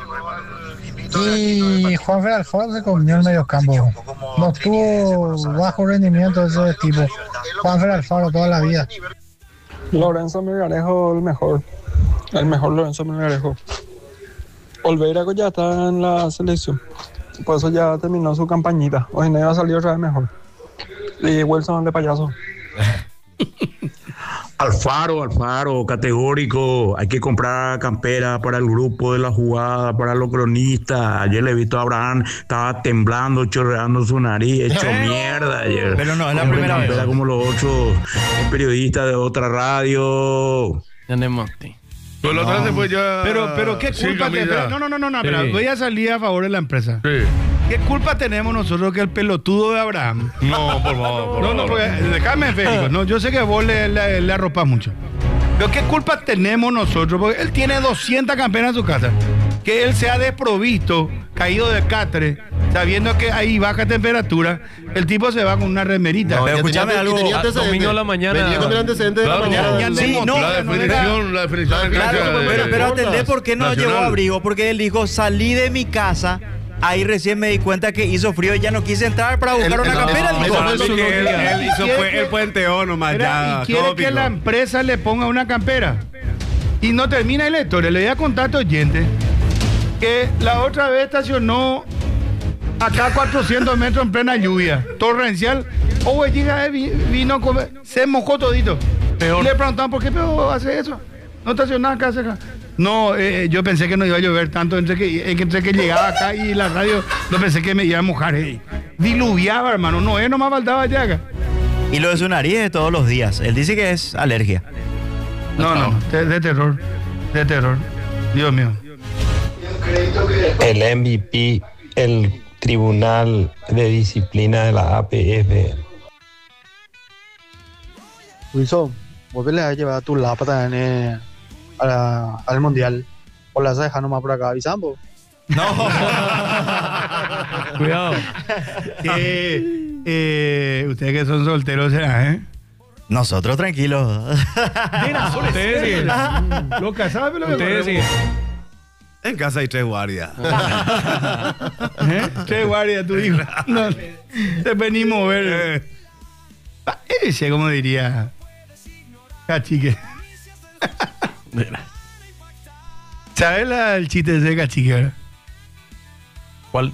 Y Juanfer Alfaro se comió el mediocampo. No tuvo bajo rendimiento ese tipo. Juanfer Alfaro toda la vida. Lorenzo Melgarejo, el mejor. El mejor Lorenzo Melgarejo. Olveira ya está en la selección. Por eso ya terminó su campañita. Hoy no va a salir otra vez mejor. Y Wilson de payaso. Alfaro, Alfaro, categórico. Hay que comprar campera para el grupo de la jugada, para los cronistas. Ayer le he visto a Abraham, estaba temblando, chorreando su nariz, hecho mierda ayer. Pero no, es la Compre primera campera vez. como los otros periodistas de otra radio. Tenemos. Pero la otra vez se fue ya. Pero, pero qué sin culpa camisa. tenemos. No, no, no, no, no, Sí. espera, voy a salir a favor de la empresa. Sí. ¿Qué culpa tenemos nosotros que el pelotudo de Abraham? No, por favor. Por No, no, favor. porque, déjame, Federico. No, yo sé que vos le, le, le arropas mucho. Pero ¿qué culpa tenemos nosotros? Porque él tiene doscientas campeonas en su casa. Que él se ha desprovisto, caído de catre, sabiendo que hay baja temperatura. El tipo se va con una remerita. No, Pero ya escúchame tenía- algo, tenía a- antecedentes. domingo a la mañana. Venía con el antecedente de la Claro. mañana. Ya Sí, demostró no, que La no era- definición, la definición en Claro, cancha de- pero, pero entendés por qué no Nacional. llevó abrigo. Porque él dijo, salí de mi casa. Ahí recién me di cuenta que hizo frío y ya no quise entrar para buscar El- una el- campera. el- dijo. el- el- Sí, que él, él hizo quiere fue que- el puenteo nomás Mira, ya. y quiere que tópico. la empresa le ponga una campera. Y no termina la historia. Le voy a contar a tu oyente que la otra vez estacionó acá a cuatrocientos metros en plena lluvia torrencial. Oh, llega, vino a comer, se mojó todito. Peor. Y le preguntaban, ¿por qué peor hace eso? No estacionás acá cerca. No, eh, yo pensé que no iba a llover tanto entre que, entre que llegaba acá y la radio, no pensé que me iba a mojar. eh. Diluviaba, hermano. No, eh, nomás faltaba ya acá. Y lo de su nariz es todos los días. Él dice que es alergia. No, no, de, de terror. De terror. Dios mío. El M V P, el Tribunal de Disciplina de la A P F. Wilson, vos le vas a llevar tu lapa también eh, a la- al mundial. O la vas a dejar nomás por acá avisando. Cuidado. Eh, eh, ustedes que son solteros, ¿será, eh? Nosotros tranquilos. Ustedes siguen. Lo casado, pero lo que Ustedes siguen. En casa hay tres guardias. ¿Eh? Tres guardias, tu hijo. No, te venimos a ver. Ah, ese, como diría. Cachique. ¿Sabes la- el chiste de ese cachique, verdad? ¿Cuál?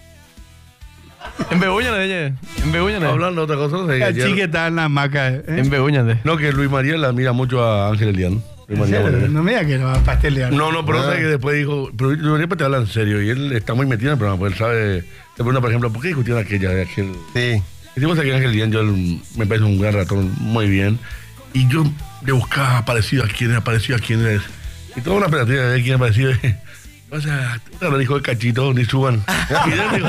En Begoña, en Begoña. Hablando de otra cosa, no sé, Cachique ayer- está en la hamaca. ¿eh? En Begoña. No, que Luis María la mira mucho a Ángel Elián. Luis María Bonilla. No me digas que lo va a pastelear. No, no, pero Ah. sé que después dijo, pero Luis María te habla en serio y él está muy metido en el programa, pues él sabe, te pregunta, por ejemplo, ¿por qué discutieron aquella de aquel? Sí. Decimos que Ángel Elián, yo él me parece un gran ratón, muy bien, y yo le buscaba parecido a quién era, parecido a quién es, y toda una expectativa de ver quién es parecido. O sea, tú no dijo el cachito, ni suban. Y él dijo,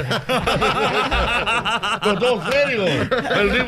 con todo serio. El tipo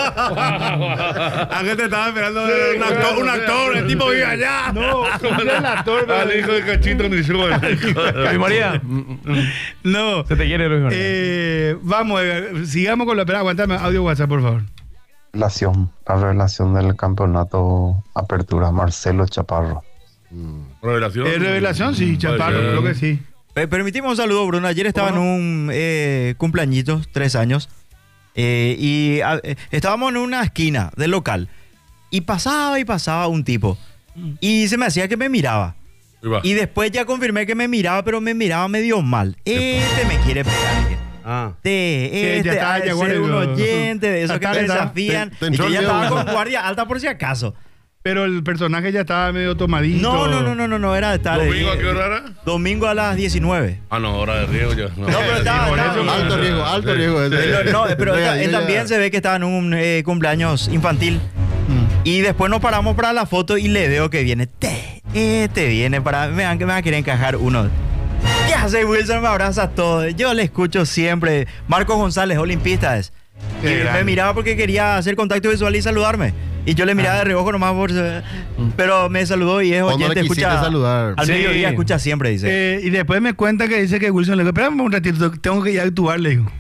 Ángel te estaba esperando un actor, un actor, el tipo vive allá. No, el actor. Al hijo de cachito, ni suban. Luis María. No. Se te quiere, Luis María. Eh, vamos, Edgar, sigamos con la. Espera, aguantame. Audio WhatsApp, por favor. Revelación, la revelación del campeonato Apertura, Marcelo Chaparro. Revelación. Eh, revelación, sí, Chaparro, creo que sí. Eh, permitimos un saludo, Bruno. Ayer estaba en un eh, cumpleañito, tres años, eh, y a- eh, estábamos en una esquina del local, y pasaba y pasaba un tipo, y se me hacía que me miraba. Y después ya confirmé que me miraba, pero me miraba medio mal. Este me quiere pegar. dije. Ah. Este, Que ya este, estaba ha de ya ser guardia, un lo- oyente de esos que Hasta me le da- desafían. te- te Y entró yo ya el estaba miedo. con guardia alta por si acaso. Pero el personaje ya estaba medio tomadito. No, no, no, no, no, no era de tarde. ¿Domingo a qué hora era? Domingo a las diecinueve. Ah, no, hora de riego ya. No, No, pero estaba, por estaba- eso- Alto riesgo, alto Sí. riesgo. ese. No, pero él, Regalía él ya. también se ve que estaba en un eh, cumpleaños infantil. Y después nos paramos para la foto y le veo que viene. Te, este viene para. Me van, me van a querer encajar uno. ¿Qué hace Wilson? Me abraza todo. Yo le escucho siempre. Marcos González, olimpista es. Y Qué me grande. miraba porque quería hacer contacto visual y saludarme. Y yo le miraba de reojo nomás por. Pero me saludó y es Cuando oyente, le quisiste escucha. saludar. Al Sí. mediodía escucha siempre, dice. Eh, y después me cuenta que dice que Wilson le dijo, espérame un ratito, tengo que ir a actuar, le digo.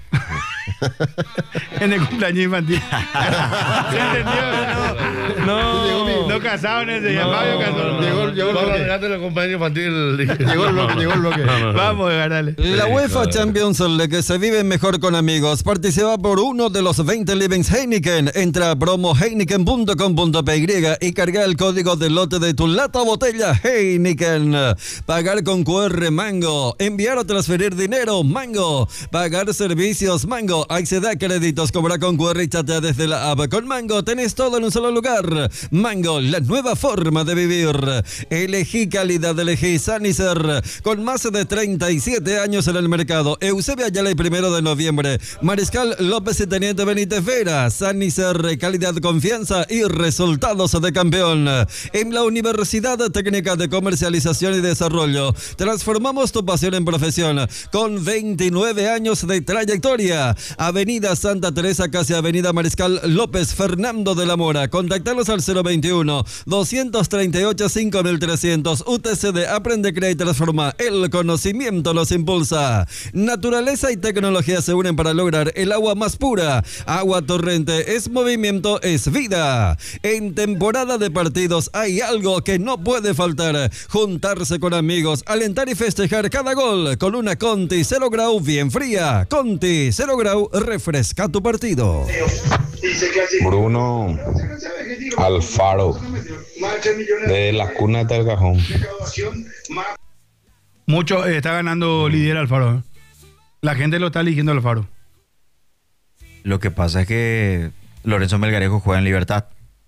En el cumpleaños infantil. ¿Se entendió? No, no casado en ese, ya Fabio casó. Llegó, llegó el Vamos a bloque. regarte la compañía infantil. Llegó el bloque, llegó el bloque. Vamos, Edgar, dale. La UEFA Champions League se vive mejor con amigos. Participa por uno de los veinte Livings Heineken. Entra a promo heineken punto com punto p y y carga el código de lote de tu lata o botella Heineken. Pagar con Q R Mango. Enviar o transferir dinero Mango. Pagar servicios Mango. Acceder a créditos, cobrar con Q R y chatea desde la app. Con Mango tenés todo en un solo lugar. Mango, la nueva forma de vivir. Elegí calidad, elegí Sanicer. Con más de treinta y siete años en el mercado. Eusebio Ayala y primero de noviembre. Mariscal López y Teniente Benítez Vera. Sanicer, calidad, confianza y resultados de campeón. En la Universidad Técnica de Comercialización y Desarrollo. Transformamos tu pasión en profesión. Con veintinueve años de trayectoria. Avenida Santa Teresa, casi Avenida Mariscal López Fernando de la Mora. Contactanos al cero veintiuno, doscientos treinta y ocho, cinco mil trescientos. U T C D Aprende, Crea y Transforma. El conocimiento los impulsa. Naturaleza y tecnología se unen para lograr el agua más pura. Agua Torrente es movimiento, es vida. En temporada de partidos hay algo que no puede faltar. Juntarse con amigos, alentar y festejar cada gol con una Conti cero grau bien fría. Conti cero grau refresca tu partido. Bruno Alfaro, de la cuna del cajón. Mucho eh, está ganando líder Alfaro. ¿eh? La gente lo está eligiendo Alfaro. Lo que pasa es que Lorenzo Melgarejo juega en Libertad.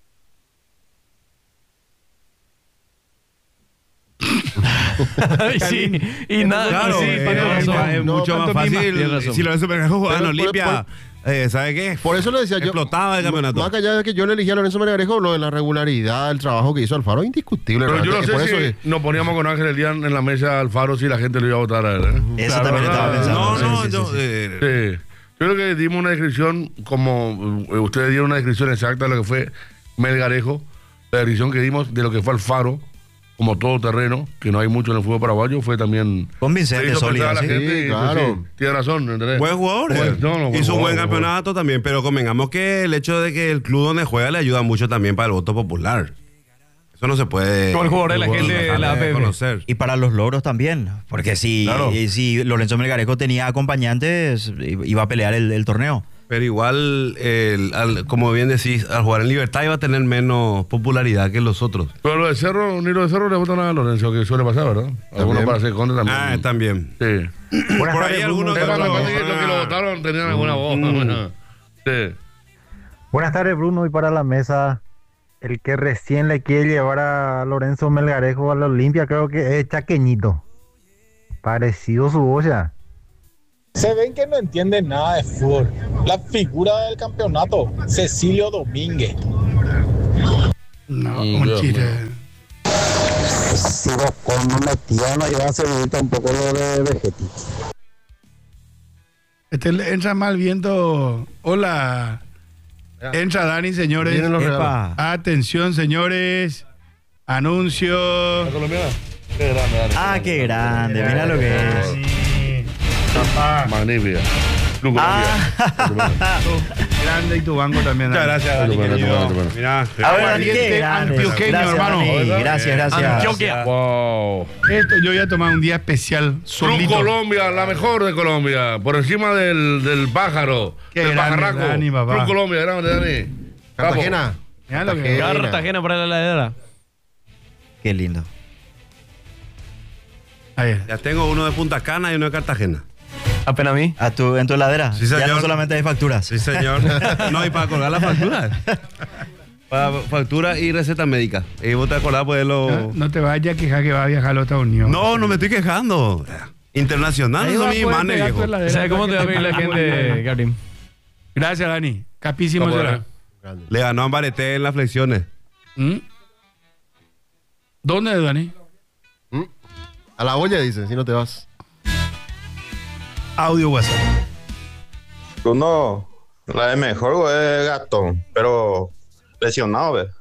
sí, y nada, Claro, sí, eh, tiene es, razón. es mucho No, más pantomima. fácil. Tiene razón. Si lo ves Supergajo jugando en Pero por- Olimpia, eh, ¿sabe qué? Por eso le decía yo. Explotaba el campeonato. Más allá de que yo le elegí a Lorenzo Melgarejo, lo de la regularidad, el trabajo que hizo Alfaro, indiscutible. Pero yo no realmente, sé por si eso es- nos poníamos con Ángel Elián en la mesa Alfaro si la gente lo iba a votar a él. ¿eh? Eso Claro, también estaba ¿verdad? pensando. No, Sí, no, sí, sí, yo. sí. eh, Sí. Yo creo que dimos una descripción, como eh, ustedes dieron una descripción exacta de lo que fue Melgarejo, la descripción que dimos de lo que fue Alfaro, como todo terreno, que no hay mucho en el fútbol paraguayo, fue también... Convincente, se hizo sólido, pensar a la sí. gente Sí, y, pues, claro. sí, tiene razón, ¿entendés? Buen jugador. Pues, eh. no, no, buen Hizo un buen jugador, campeonato también, pero convengamos que el hecho de que el club donde juega le ayuda mucho también para el voto popular. Eso no se puede. Como el jugador de la no gente puedo de la dejarle A P F. conocer. Y para los logros también, porque si, Claro. y si Lorenzo Melgarejo tenía acompañantes, iba a pelear el, el torneo. Pero igual, el- al- como bien decís, al jugar en Libertad iba a tener menos popularidad que los otros. Pero lo de Cerro, ni lo de Cerro le votan a Lorenzo, que suele pasar, ¿verdad? Algunos para ser contra también. Ah, también. Sí. Por ahí algunos Es más, me otros- parece que los que lo votaron tenían alguna voz. Sí. Buenas tardes, Bruno, y para la mesa. El que recién le quiere llevar a Lorenzo Melgarejo a la Olimpia, creo que es Chaqueñito. Parecido su olla. Se ven que no entienden nada de fútbol. La figura del campeonato, Cecilio Domínguez. No, un chiste. Si Bocón no metía, no iba a servir tampoco lo de Vegetti. Este le entra mal viento. Hola. Entra Dani, señores. Vienen los Epa. regalos. Atención, señores. Anuncio. ¿La colombiana? Qué grande, Dani. Ah, qué grande, mira lo que es. Papá. Magnífica. Club Ah. Grande y tu banco también. Muchas Dani. gracias, Dani, Bueno, querido. bueno, bueno. Mirá, A ver, Dani, qué Aguardiente grande. antioqueño, Gracias, hermano. Dani, gracias, gracias. Antioquia. Wow. Esto yo voy a tomar un día especial Club solito. Colombia, la mejor de Colombia. Por encima del, del pájaro. Qué del grande, pajarraco. Dani, papá. Club Colombia, grande, Dani. Cartagena. Mirá lo que- Cartagena para la heladera. Qué lindo. Ahí. Ya tengo uno de Punta Cana y uno de Cartagena. Apenas a mí. ¿A tu, ¿En tu heladera? Sí, Ya señor. no solamente hay facturas. Sí, señor. No, y para colgar la factura. Para factura y receta médica. Y vos te acordás, pues, No, lo... no te vayas a quejar que va a viajar a los Estados Unidos. No, no me estoy quejando. Internacional Ahí son va a mis poder imanes, pegar tu viejo. heladera. ¿Sabes cómo te va a pedir la gente, Karim? Gracias, Dani. Capísimo Vamos, será. Dani. Le ganó a Ambareté en las flexiones. ¿Mm? ¿Dónde es, Dani? ¿Mm? A la olla, dice, si no te vas. Audio WhatsApp. Bruno, la de mejor güey, es Gastón, pero lesionado, ¿ves?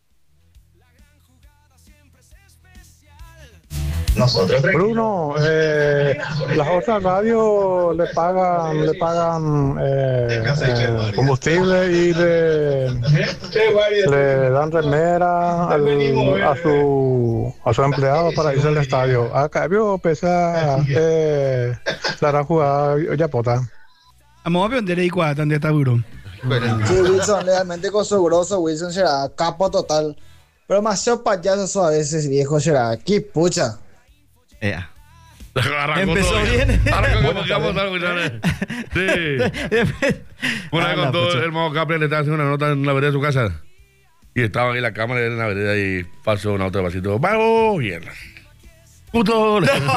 Bruno, eh, las otras radios le pagan, le pagan eh, eh, combustible y le, le dan remera al- a su a su empleado para irse al estadio. A cambio, pesa eh, la hará jugar Yapota. Vamos a aprender ahí cuatro donde está Burón. Sí, Wilson, realmente con su grosso, Wilson será capo total. Pero demasiado payaso a veces, viejo, será. ¡Qué pucha! Ea. Arrancó Empezó todo bien. Arrancó como que vamos a escuchar. Sí. Una vez Ah, la contó pucha. el hermano Capri, le estaba haciendo una nota en la vereda de su casa. Y estaba ahí la cámara en la vereda y pasó una otra vasito. ¡Vamos! Mierda. ¡Puto!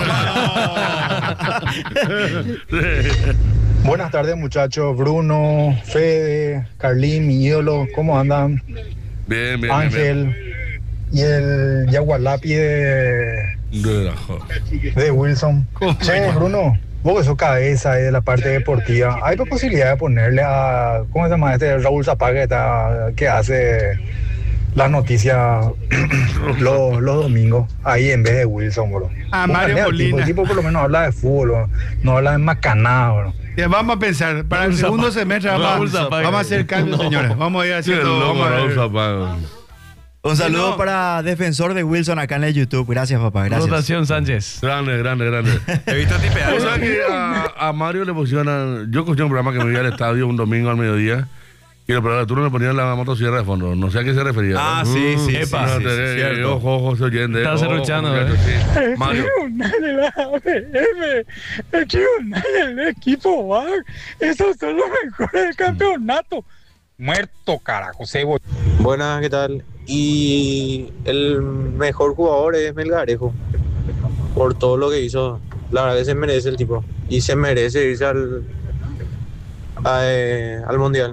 Buenas tardes, muchachos. Bruno, Fede, Carlín, mi ídolo, ¿cómo andan? Bien, bien, bien. Ángel y el Yagualapi de, De la jo- de Wilson. Che, Bruno, vos que sos cabeza ahí de la parte deportiva, ¿hay posibilidad de ponerle a, ¿cómo se llama este? Raúl Zapata que, está- que hace las noticias los, los domingos, ahí en vez de Wilson, bro? A Póngale Mario al tipo, Molina. el tipo por lo menos habla de fútbol, bro. No habla de macanada, bro. Ya, vamos a pensar, para el Raúl segundo Zapata. semestre Raúl vamos, a- Zapata. vamos a hacer cambios, No. señores. Vamos a ir Sí, el haciendo. loco Vamos a Raúl ver. Zapata. Un saludo no. para Defensor de Wilson acá en el YouTube. Gracias, papá. Gracias. Rotación Sánchez. Grande, grande, grande. He visto tipear. ¿Vos sabés que a, a Mario le pusieron? Yo escuché un programa que me iba al estadio un domingo al mediodía y el operador de turno le ponían la motosierra de fondo. No sé a qué se refería. Ah, ¿no? sí, sí, Epa. sí, No, sí, te- sí, eh, cierto. Ojo, ojo, se oyente. Está ojo, serruchando, muchachos, sí. Mario. de la A P F, el tribunal del equipo V A R, esos son los mejores del campeonato. Muerto, carajo, cebo. Buenas, ¿qué tal? Y el mejor jugador es Melgarejo, por todo lo que hizo. La verdad que se merece el tipo. Y se merece irse al, a, eh, al Mundial.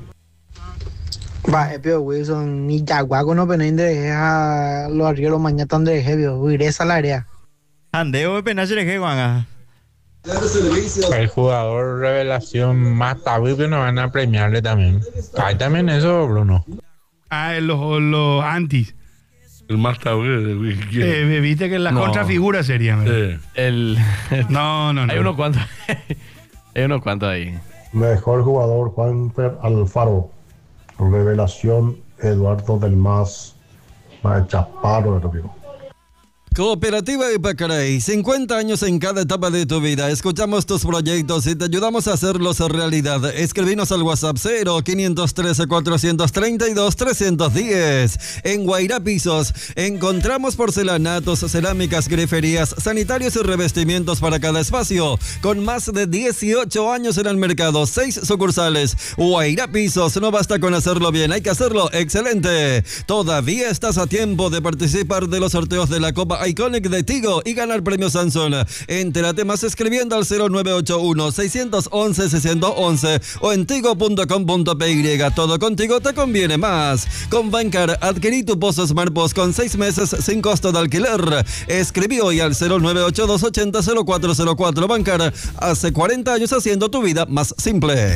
Va, Epio Wilson, ni Yaguaco no penende a los arrieros mañana tan de heavy, regresa al área. Andeo de penache de Juan. El jugador revelación más tabú que nos van a premiarle también. Hay también eso, Bruno. Ah, los, los antis. El más tabú. el- Eh, Viste que la No. contrafigura sería. ¿verdad? Sí. El... No, no, no. Hay unos cuantos. Hay unos cuantos ahí. Mejor jugador Juanfer Alfaro. Revelación Eduardo del Mas. Para chaparro, lo digo. Cooperativa Ipacaraí, cincuenta años en cada etapa de tu vida. Escuchamos tus proyectos y te ayudamos a hacerlos realidad. Escribinos al WhatsApp cero quinientos trece cuatrocientos treinta y dos trescientos diez. En Guairá Pisos encontramos porcelanatos, cerámicas, griferías, sanitarios y revestimientos para cada espacio. Con más de dieciocho años en el mercado, seis sucursales. Guairá Pisos, no basta con hacerlo bien, hay que hacerlo excelente. Todavía estás a tiempo de participar de los sorteos de la Copa Iconic de Tigo y ganar premio Samsung. Entérate más escribiendo al cero nueve ocho uno, seis once, seis once o en tigo punto com punto p y. Todo contigo te conviene más. Con Bancar, adquirí tu Pozo Smart Post con seis meses sin costo de alquiler. Escribí hoy al cero nueve ocho dos ochenta cero cuatro cero cuatro. Bancar, hace cuarenta años haciendo tu vida más simple.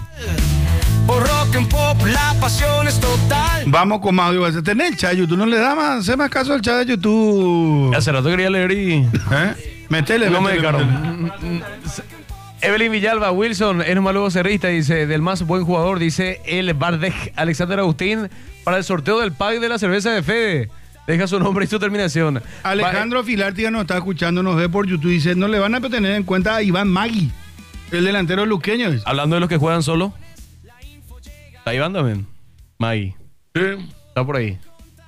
Por Rock and Pop, la pasión es total. Vamos con más audio. Tenés el chat de YouTube, no le da más, hace más caso al chat de YouTube. Hace rato quería leer y... ¿Eh? Métele, no métele, me dejaron. Evelyn Villalba, Wilson, es nuevo cerrista, dice, del más buen jugador, dice el Bardej, Alexander Agustín, para el sorteo del pack de la cerveza de Fede. Deja su nombre y su terminación. Alejandro Filártiga nos está escuchando, nos ve por YouTube, dice, no le van a tener en cuenta a Iván Magui, el delantero luqueño. Dice. Hablando de los que juegan solo. Está Iván también. Magui. Sí. Está por ahí.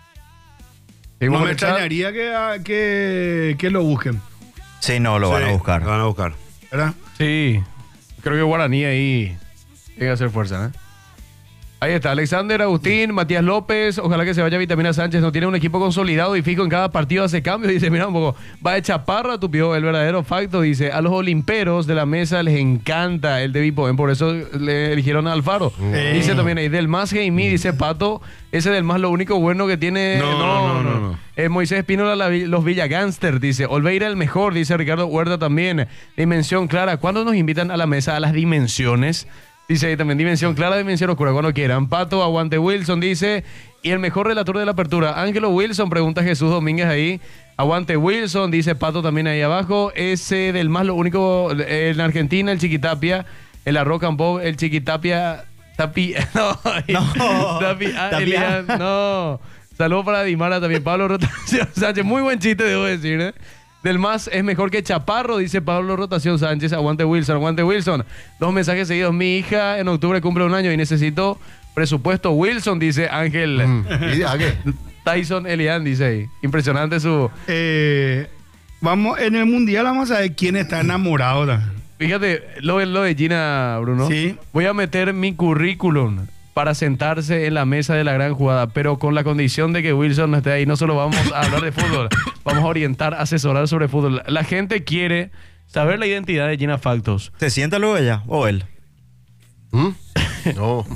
No me extrañaría que, que, que lo busquen. Sí, no, lo sí, van a buscar. Lo van a buscar. ¿Verdad? Sí. Creo que Guaraní ahí tiene que hacer fuerza, ¿eh? Ahí está, Alexander Agustín, Matías López, ojalá que se vaya Vitamina Sánchez, no tiene un equipo consolidado y fijo en cada partido hace cambios, dice, mira un poco, va de chaparra tu pío, el verdadero facto, dice, a los olimperos de la mesa les encanta el de Bipoen, por eso le eligieron a Alfaro. Eh. Dice también ahí, del más Jaime, dice Pato, ese del más lo único bueno que tiene... No, no, no, no. no. Eh, Moisés Espínola, la, los Villagánster, dice, Olveira el mejor, dice Ricardo Huerta también, Dimensión Clara, ¿cuándo nos invitan a la mesa a las dimensiones? Dice ahí también, dimensión clara, dimensión oscura, cuando quieran. Pato, aguante Wilson, dice. Y el mejor relator de la apertura, Ángelo Wilson, pregunta Jesús Domínguez ahí. Aguante Wilson, dice Pato también ahí abajo. Ese del más lo único, en Argentina, el Chiquitapia. En la Rock and Pop, el Chiquitapia. Tapi, no, no, tapi, ah, Elian, no. Saludos para Dimara también. Pablo Rotación Sánchez, muy buen chiste, debo decir, ¿eh? Del más es mejor que Chaparro, dice Pablo Rotación Sánchez. Aguante Wilson, aguante Wilson. Dos mensajes seguidos. Mi hija en octubre cumple un año y necesito presupuesto Wilson, dice Ángel. Mm. ¿Y a qué? Tyson Elian, dice ahí. Impresionante su... Eh, vamos, en el Mundial vamos a ver quién está enamorado. ¿No? Fíjate, lo, lo de Gina, Bruno. Sí. Voy a meter mi currículum para sentarse en la mesa de la gran jugada, pero con la condición de que Wilson no esté ahí. No solo vamos a hablar de fútbol, vamos a orientar, asesorar sobre fútbol. La gente quiere saber la identidad de Gina Factos. ¿Se sienta luego ella o él? ¿Mm? No.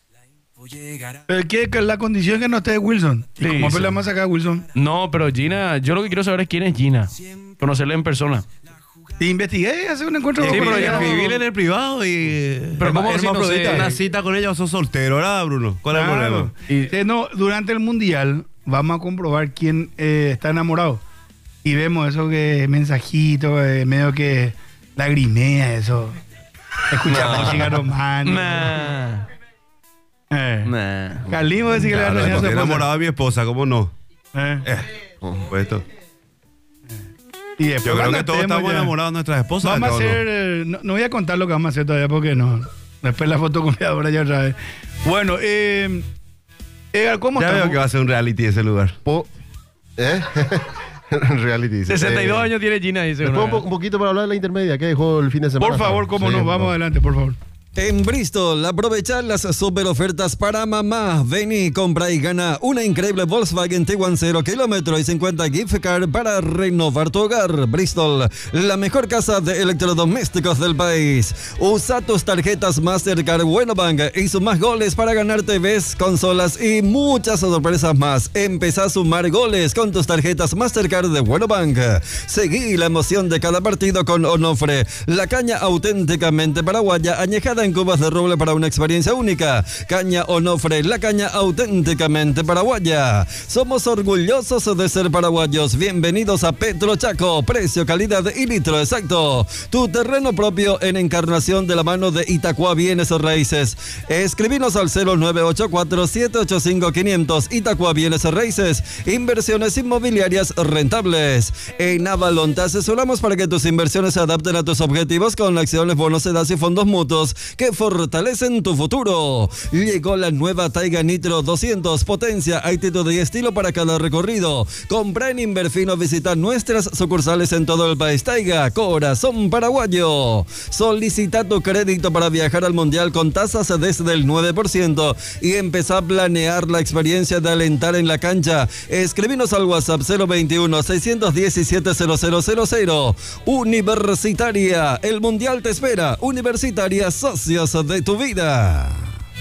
Pero ¿qué, que la condición es que no esté Wilson? ¿Y Sí, cómo sí. peleamos acá Wilson? No, pero Gina, yo lo que quiero saber es quién es Gina. Conocerla en persona. Te investigué y hacer un encuentro Sí, con pero ella. ya vivir en el privado y... Pero ¿cómo si no sé? Una cita con ella o sos soltero, ¿verdad, Bruno? ¿Cuál es el Claro. problema? Y- Sí, no, durante el Mundial vamos a comprobar quién eh, está enamorado. Y vemos eso que mensajito, eh, medio que lagrimea, eso. Escucha Nah. música romántica. Nah. Eh. Nah. Calimo decir que le va a Claro, regañar a su estoy esposa. enamorado de mi esposa, ¿cómo no? Eh. Eh, por supuesto. Y después Yo creo cuando que todos estemos estamos ya- enamorados de nuestras esposas. Vamos a ¿o no? hacer, eh, no, no voy a contar lo que vamos a hacer todavía porque no. Después la fotocopiadora ya otra vez. Bueno, eh, Edgar, ¿cómo Ya estamos? veo que va a ser un reality ese lugar. Po- ¿Eh? Reality. dice. sesenta y dos Eh, años tiene Gina, dice. Después un, una. po- un poquito para hablar de la intermedia que dejó el fin de semana. Por favor, cómo Sí, nos vamos no. adelante, por favor. En Bristol, aprovechar las super ofertas para mamá. Vení, compra y gana una increíble Volkswagen Tiguan cero kilómetros y cincuenta gift card para renovar tu hogar. Bristol, la mejor casa de electrodomésticos del país. Usa tus tarjetas Mastercard Buenobank y sumás goles para ganar T Vs, consolas y muchas sorpresas más. Empezá a sumar goles con tus tarjetas Mastercard de Buenobank. Seguí la emoción de cada partido con Onofre, la caña auténticamente paraguaya añejada preparada en cubas de roble para una experiencia única. Caña Onofre, la caña auténticamente paraguaya. Somos orgullosos de ser paraguayos. Bienvenidos a Petro Chaco. Precio, calidad y litro exacto. Tu terreno propio en Encarnación, de la mano de Itacua Bienes Raíces. Escribinos al cero nueve ocho cuatro siete ocho cinco quinientos. Itacua Bienes Raíces. Inversiones inmobiliarias rentables. En Avalon te asesoramos para que tus inversiones se adapten a tus objetivos con acciones, bonos, sedas y fondos mutuos que fortalecen tu futuro. Llegó la nueva Taiga Nitro doscientos. Potencia, actitud y estilo para cada recorrido. Compra en Inverfino, visita nuestras sucursales en todo el país. Taiga, corazón paraguayo. Solicita tu crédito para viajar al Mundial con tasas desde el nueve por ciento y empezá a planear la experiencia de alentar en la cancha. Escribinos al WhatsApp cero veintiuno, seiscientos diecisiete, cero cero cero cero. Universitaria, el Mundial te espera. Universitaria, socios de tu vida.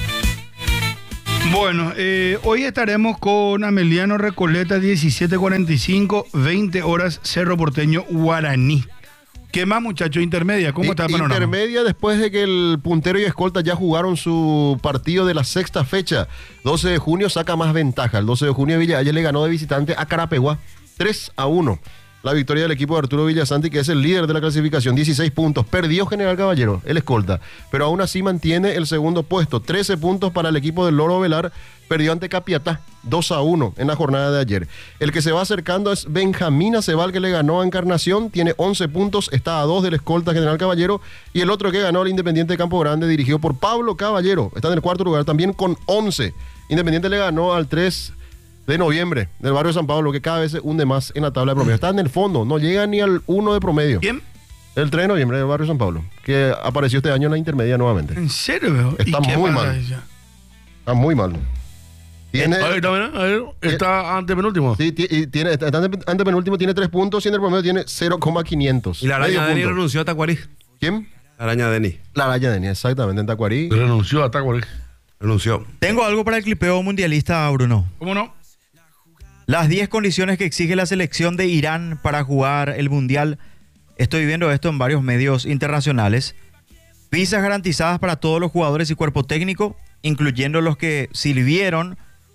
Bueno, eh, hoy estaremos con Ameliano Recoleta, diecisiete cuarenta y cinco, veinte horas, Cerro Porteño, Guaraní. ¿Qué más, muchachos? Intermedia, ¿cómo está el panorama? Intermedia, después de que el puntero y escolta ya jugaron su partido de la sexta fecha. doce de junio saca más ventaja. El doce de junio Villaya le ganó de visitante a Carapeguá tres a uno. La victoria del equipo de Arturo Villasanti, que es el líder de la clasificación, dieciséis puntos. Perdió General Caballero, el escolta, pero aún así mantiene el segundo puesto. trece puntos para el equipo del Loro Velar. Perdió ante Capiatá, dos a uno en la jornada de ayer. El que se va acercando es Benjamín Acebal, que le ganó a Encarnación. Tiene once puntos, está a dos del escolta General Caballero. Y el otro que ganó, el Independiente de Campo Grande, dirigido por Pablo Caballero. Está en el cuarto lugar también con once. Independiente le ganó al tres de noviembre del barrio de San Pablo, que cada vez se hunde más en la tabla de promedio. Está en el fondo, no llega ni al uno de promedio. ¿Quién? El tres de noviembre del barrio de San Pablo, que apareció este año en la intermedia nuevamente. ¿En serio? Está muy mal. Ella? Está muy mal. Tiene, a ver, está, bien, a ver, está antepenúltimo. Sí, y tiene, está ante, antepenúltimo, tiene tres puntos y en el promedio tiene cero coma quinientos. Y la araña Deni renunció a Tacuarí. ¿Quién? La araña Deni. La araña Deni, exactamente, en Tacuarí. Renunció a Tacuarí. Renunció. Tengo algo para el clipeo mundialista, Bruno. ¿Cómo no? Las diez condiciones que exige la selección de Irán para jugar el Mundial. Estoy viendo esto en varios medios internacionales. Visas garantizadas para todos los jugadores y cuerpo técnico, incluyendo los que sirvieron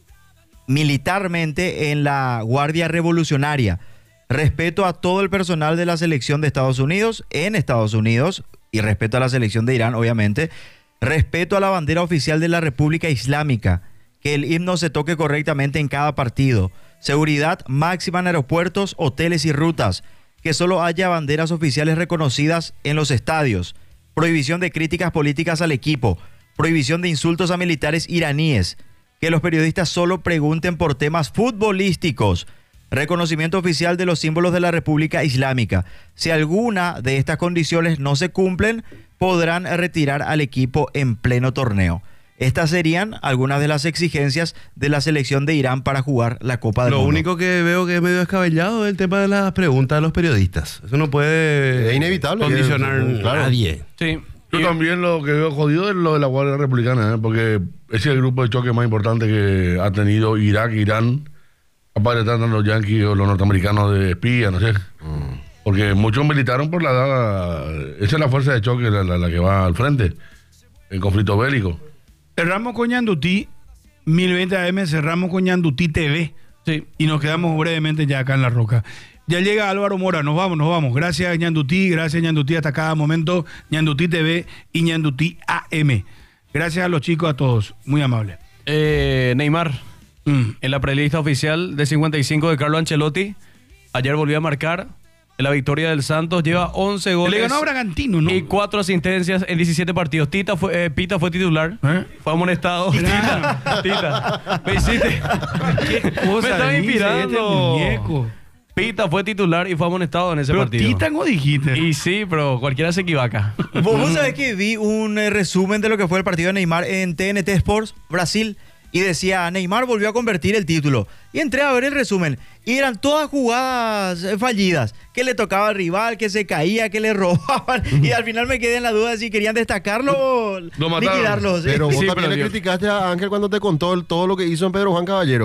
militarmente en la Guardia Revolucionaria. Respeto a todo el personal de la selección de Estados Unidos, en Estados Unidos, y respeto a la selección de Irán, obviamente. Respeto a la bandera oficial de la República Islámica, que el himno se toque correctamente en cada partido. Seguridad máxima en aeropuertos, hoteles y rutas. Que solo haya banderas oficiales reconocidas en los estadios. Prohibición de críticas políticas al equipo. Prohibición de insultos a militares iraníes. Que los periodistas solo pregunten por temas futbolísticos. Reconocimiento oficial de los símbolos de la República Islámica. Si alguna de estas condiciones no se cumplen, podrán retirar al equipo en pleno torneo. Estas serían algunas de las exigencias de la selección de Irán para jugar la Copa del Lo Mundo. único que veo que es medio descabellado es el tema de las preguntas de los periodistas. Eso no puede es inevitable condicionar que, claro. a nadie. Sí. Yo también lo que veo jodido es lo de la Guardia Republicana, ¿eh? Porque ese es el grupo de choque más importante que ha tenido Irak, Irán. Aparte están los yanquis o los norteamericanos de espía, no sé. Mm. Porque muchos militaron por la... Esa es la fuerza de choque, la, la, la que va al frente, en conflicto bélico. Cerramos con Ñandutí, mil veinte A M, cerramos con Ñandutí T V. Sí. Y nos quedamos brevemente ya acá en La Roca. Ya llega Álvaro Mora, nos vamos, nos vamos. Gracias Ñandutí, gracias Ñandutí hasta cada momento, Ñandutí T V y Ñandutí A M. Gracias a los chicos, a todos, muy amables. Eh, Neymar, mm. en la prelista oficial de cincuenta y cinco de Carlo Ancelotti, ayer volvió a marcar. En la victoria del Santos lleva once goles. Le ganó a Bragantino, ¿no? Y cuatro asistencias en diecisiete partidos. Tita fue, eh, Pita fue titular. ¿Eh? Fue amonestado. Tita, Tita. Me hiciste. ¿Qué cosa me estaba inspirando. Este muñeco. Pita fue titular y fue amonestado en ese pero partido. Tita no dijiste. Y sí, pero cualquiera se equivoca. Vos sabés que vi un eh, resumen de lo que fue el partido de Neymar en T N T Sports Brasil. Y decía, Neymar volvió a convertir el título. Y entré a ver el resumen. Y eran todas jugadas fallidas. Que le tocaba al rival, que se caía, que le robaban. Y al final me quedé en la duda de si querían destacarlo o liquidarlo. Pero vos sí, también pero le yo... criticaste a Ángel cuando te contó el, todo lo que hizo en Pedro Juan Caballero.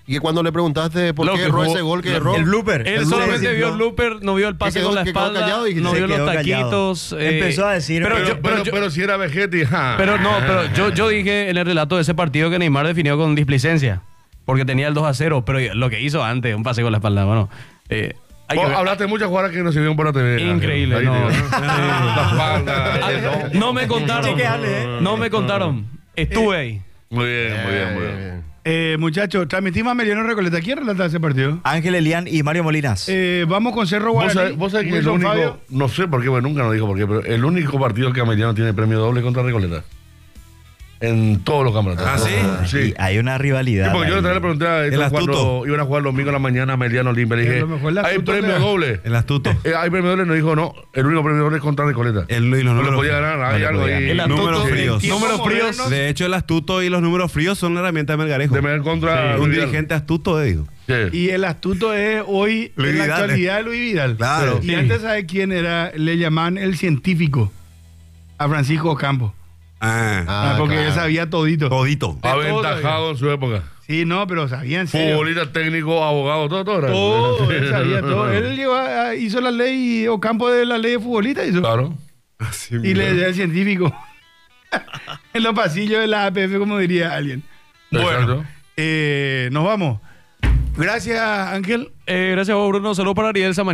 Y que cuando le preguntaste por Lo qué que erró jugó- ese gol que lo- erró. El blooper. Él El solamente blooper. vio el blooper, no vio el pase quedó- con la que quedó espalda, callado y no se vio los quedó callado. taquitos. eh, Empezó a decir. pero Pero, yo- pero, pero yo- pero si era Vegetti. ja. Pero no, pero yo, yo dije en el relato de ese partido que Neymar definió con displicencia, porque tenía el dos a cero, pero lo que hizo antes, un pase con la espalda, bueno. Eh, hay que Vos ver. hablaste de muchas jugadas que no se vieron por la T V. Increíble, Ahí no. te digo, La espalda, el Ah, hombro. no me contaron. Chequeale, eh. No me contaron. Estuve ahí. Muy bien, muy bien, muy bien. Eh, muchachos, transmitimos a Meliano Recoleta. ¿Quién relata ese partido? Ángel Elian y Mario Molinas. Eh, vamos con Cerro Vos Guaraní. sabés, vos sabés que el Wilson único, Fabio. no sé por qué, bueno, nunca nos dijo por qué, pero el único partido que Ameliano tiene premio doble contra Recoleta. En todos los campeonatos. ¿Ah, sí? Sí. Y hay una rivalidad. Sí, porque yo ahí. otra vez le pregunté a El ellos astuto. cuando iban a jugar los domingos en la mañana a Meliano Olimpia. Le Que a dije, lo mejor el hay astuto premio le- doble. El astuto. Eh, hay premio doble, nos dijo, no, el único premio doble es contra Recoleta. El, y los No números le podía ganar, hay le algo podía ahí. ganar. El Números astuto, fríos. tiempo Números fríos. moderno. De hecho, el astuto y los números fríos son la herramienta de Melgarejo. De Melgar contra un Luis Vidal. dirigente astuto, digo. Sí. Y el astuto es hoy, Luis en la Vidal, actualidad, de Luis Vidal. Claro. Y Sí. antes, ¿sabe quién era? Le llamaban el científico a Francisco Ocampo. Ah, Ah, porque claro. él sabía todito. todito. De todo Aventajado en su época. Sí, no, pero sabía en serio. Futbolista, técnico, abogado, todo, todo. era. Todo, él sabía todo. Él llegó a- hizo la ley, Ocampo de la ley de futbolista hizo. Claro. Así Y le mismo. decía el científico. En los pasillos de la A P F, como diría alguien. Bueno, Exacto. eh, nos vamos. Gracias, Ángel. Eh, gracias a vos, Bruno. Saludos para Ariel Samaniego.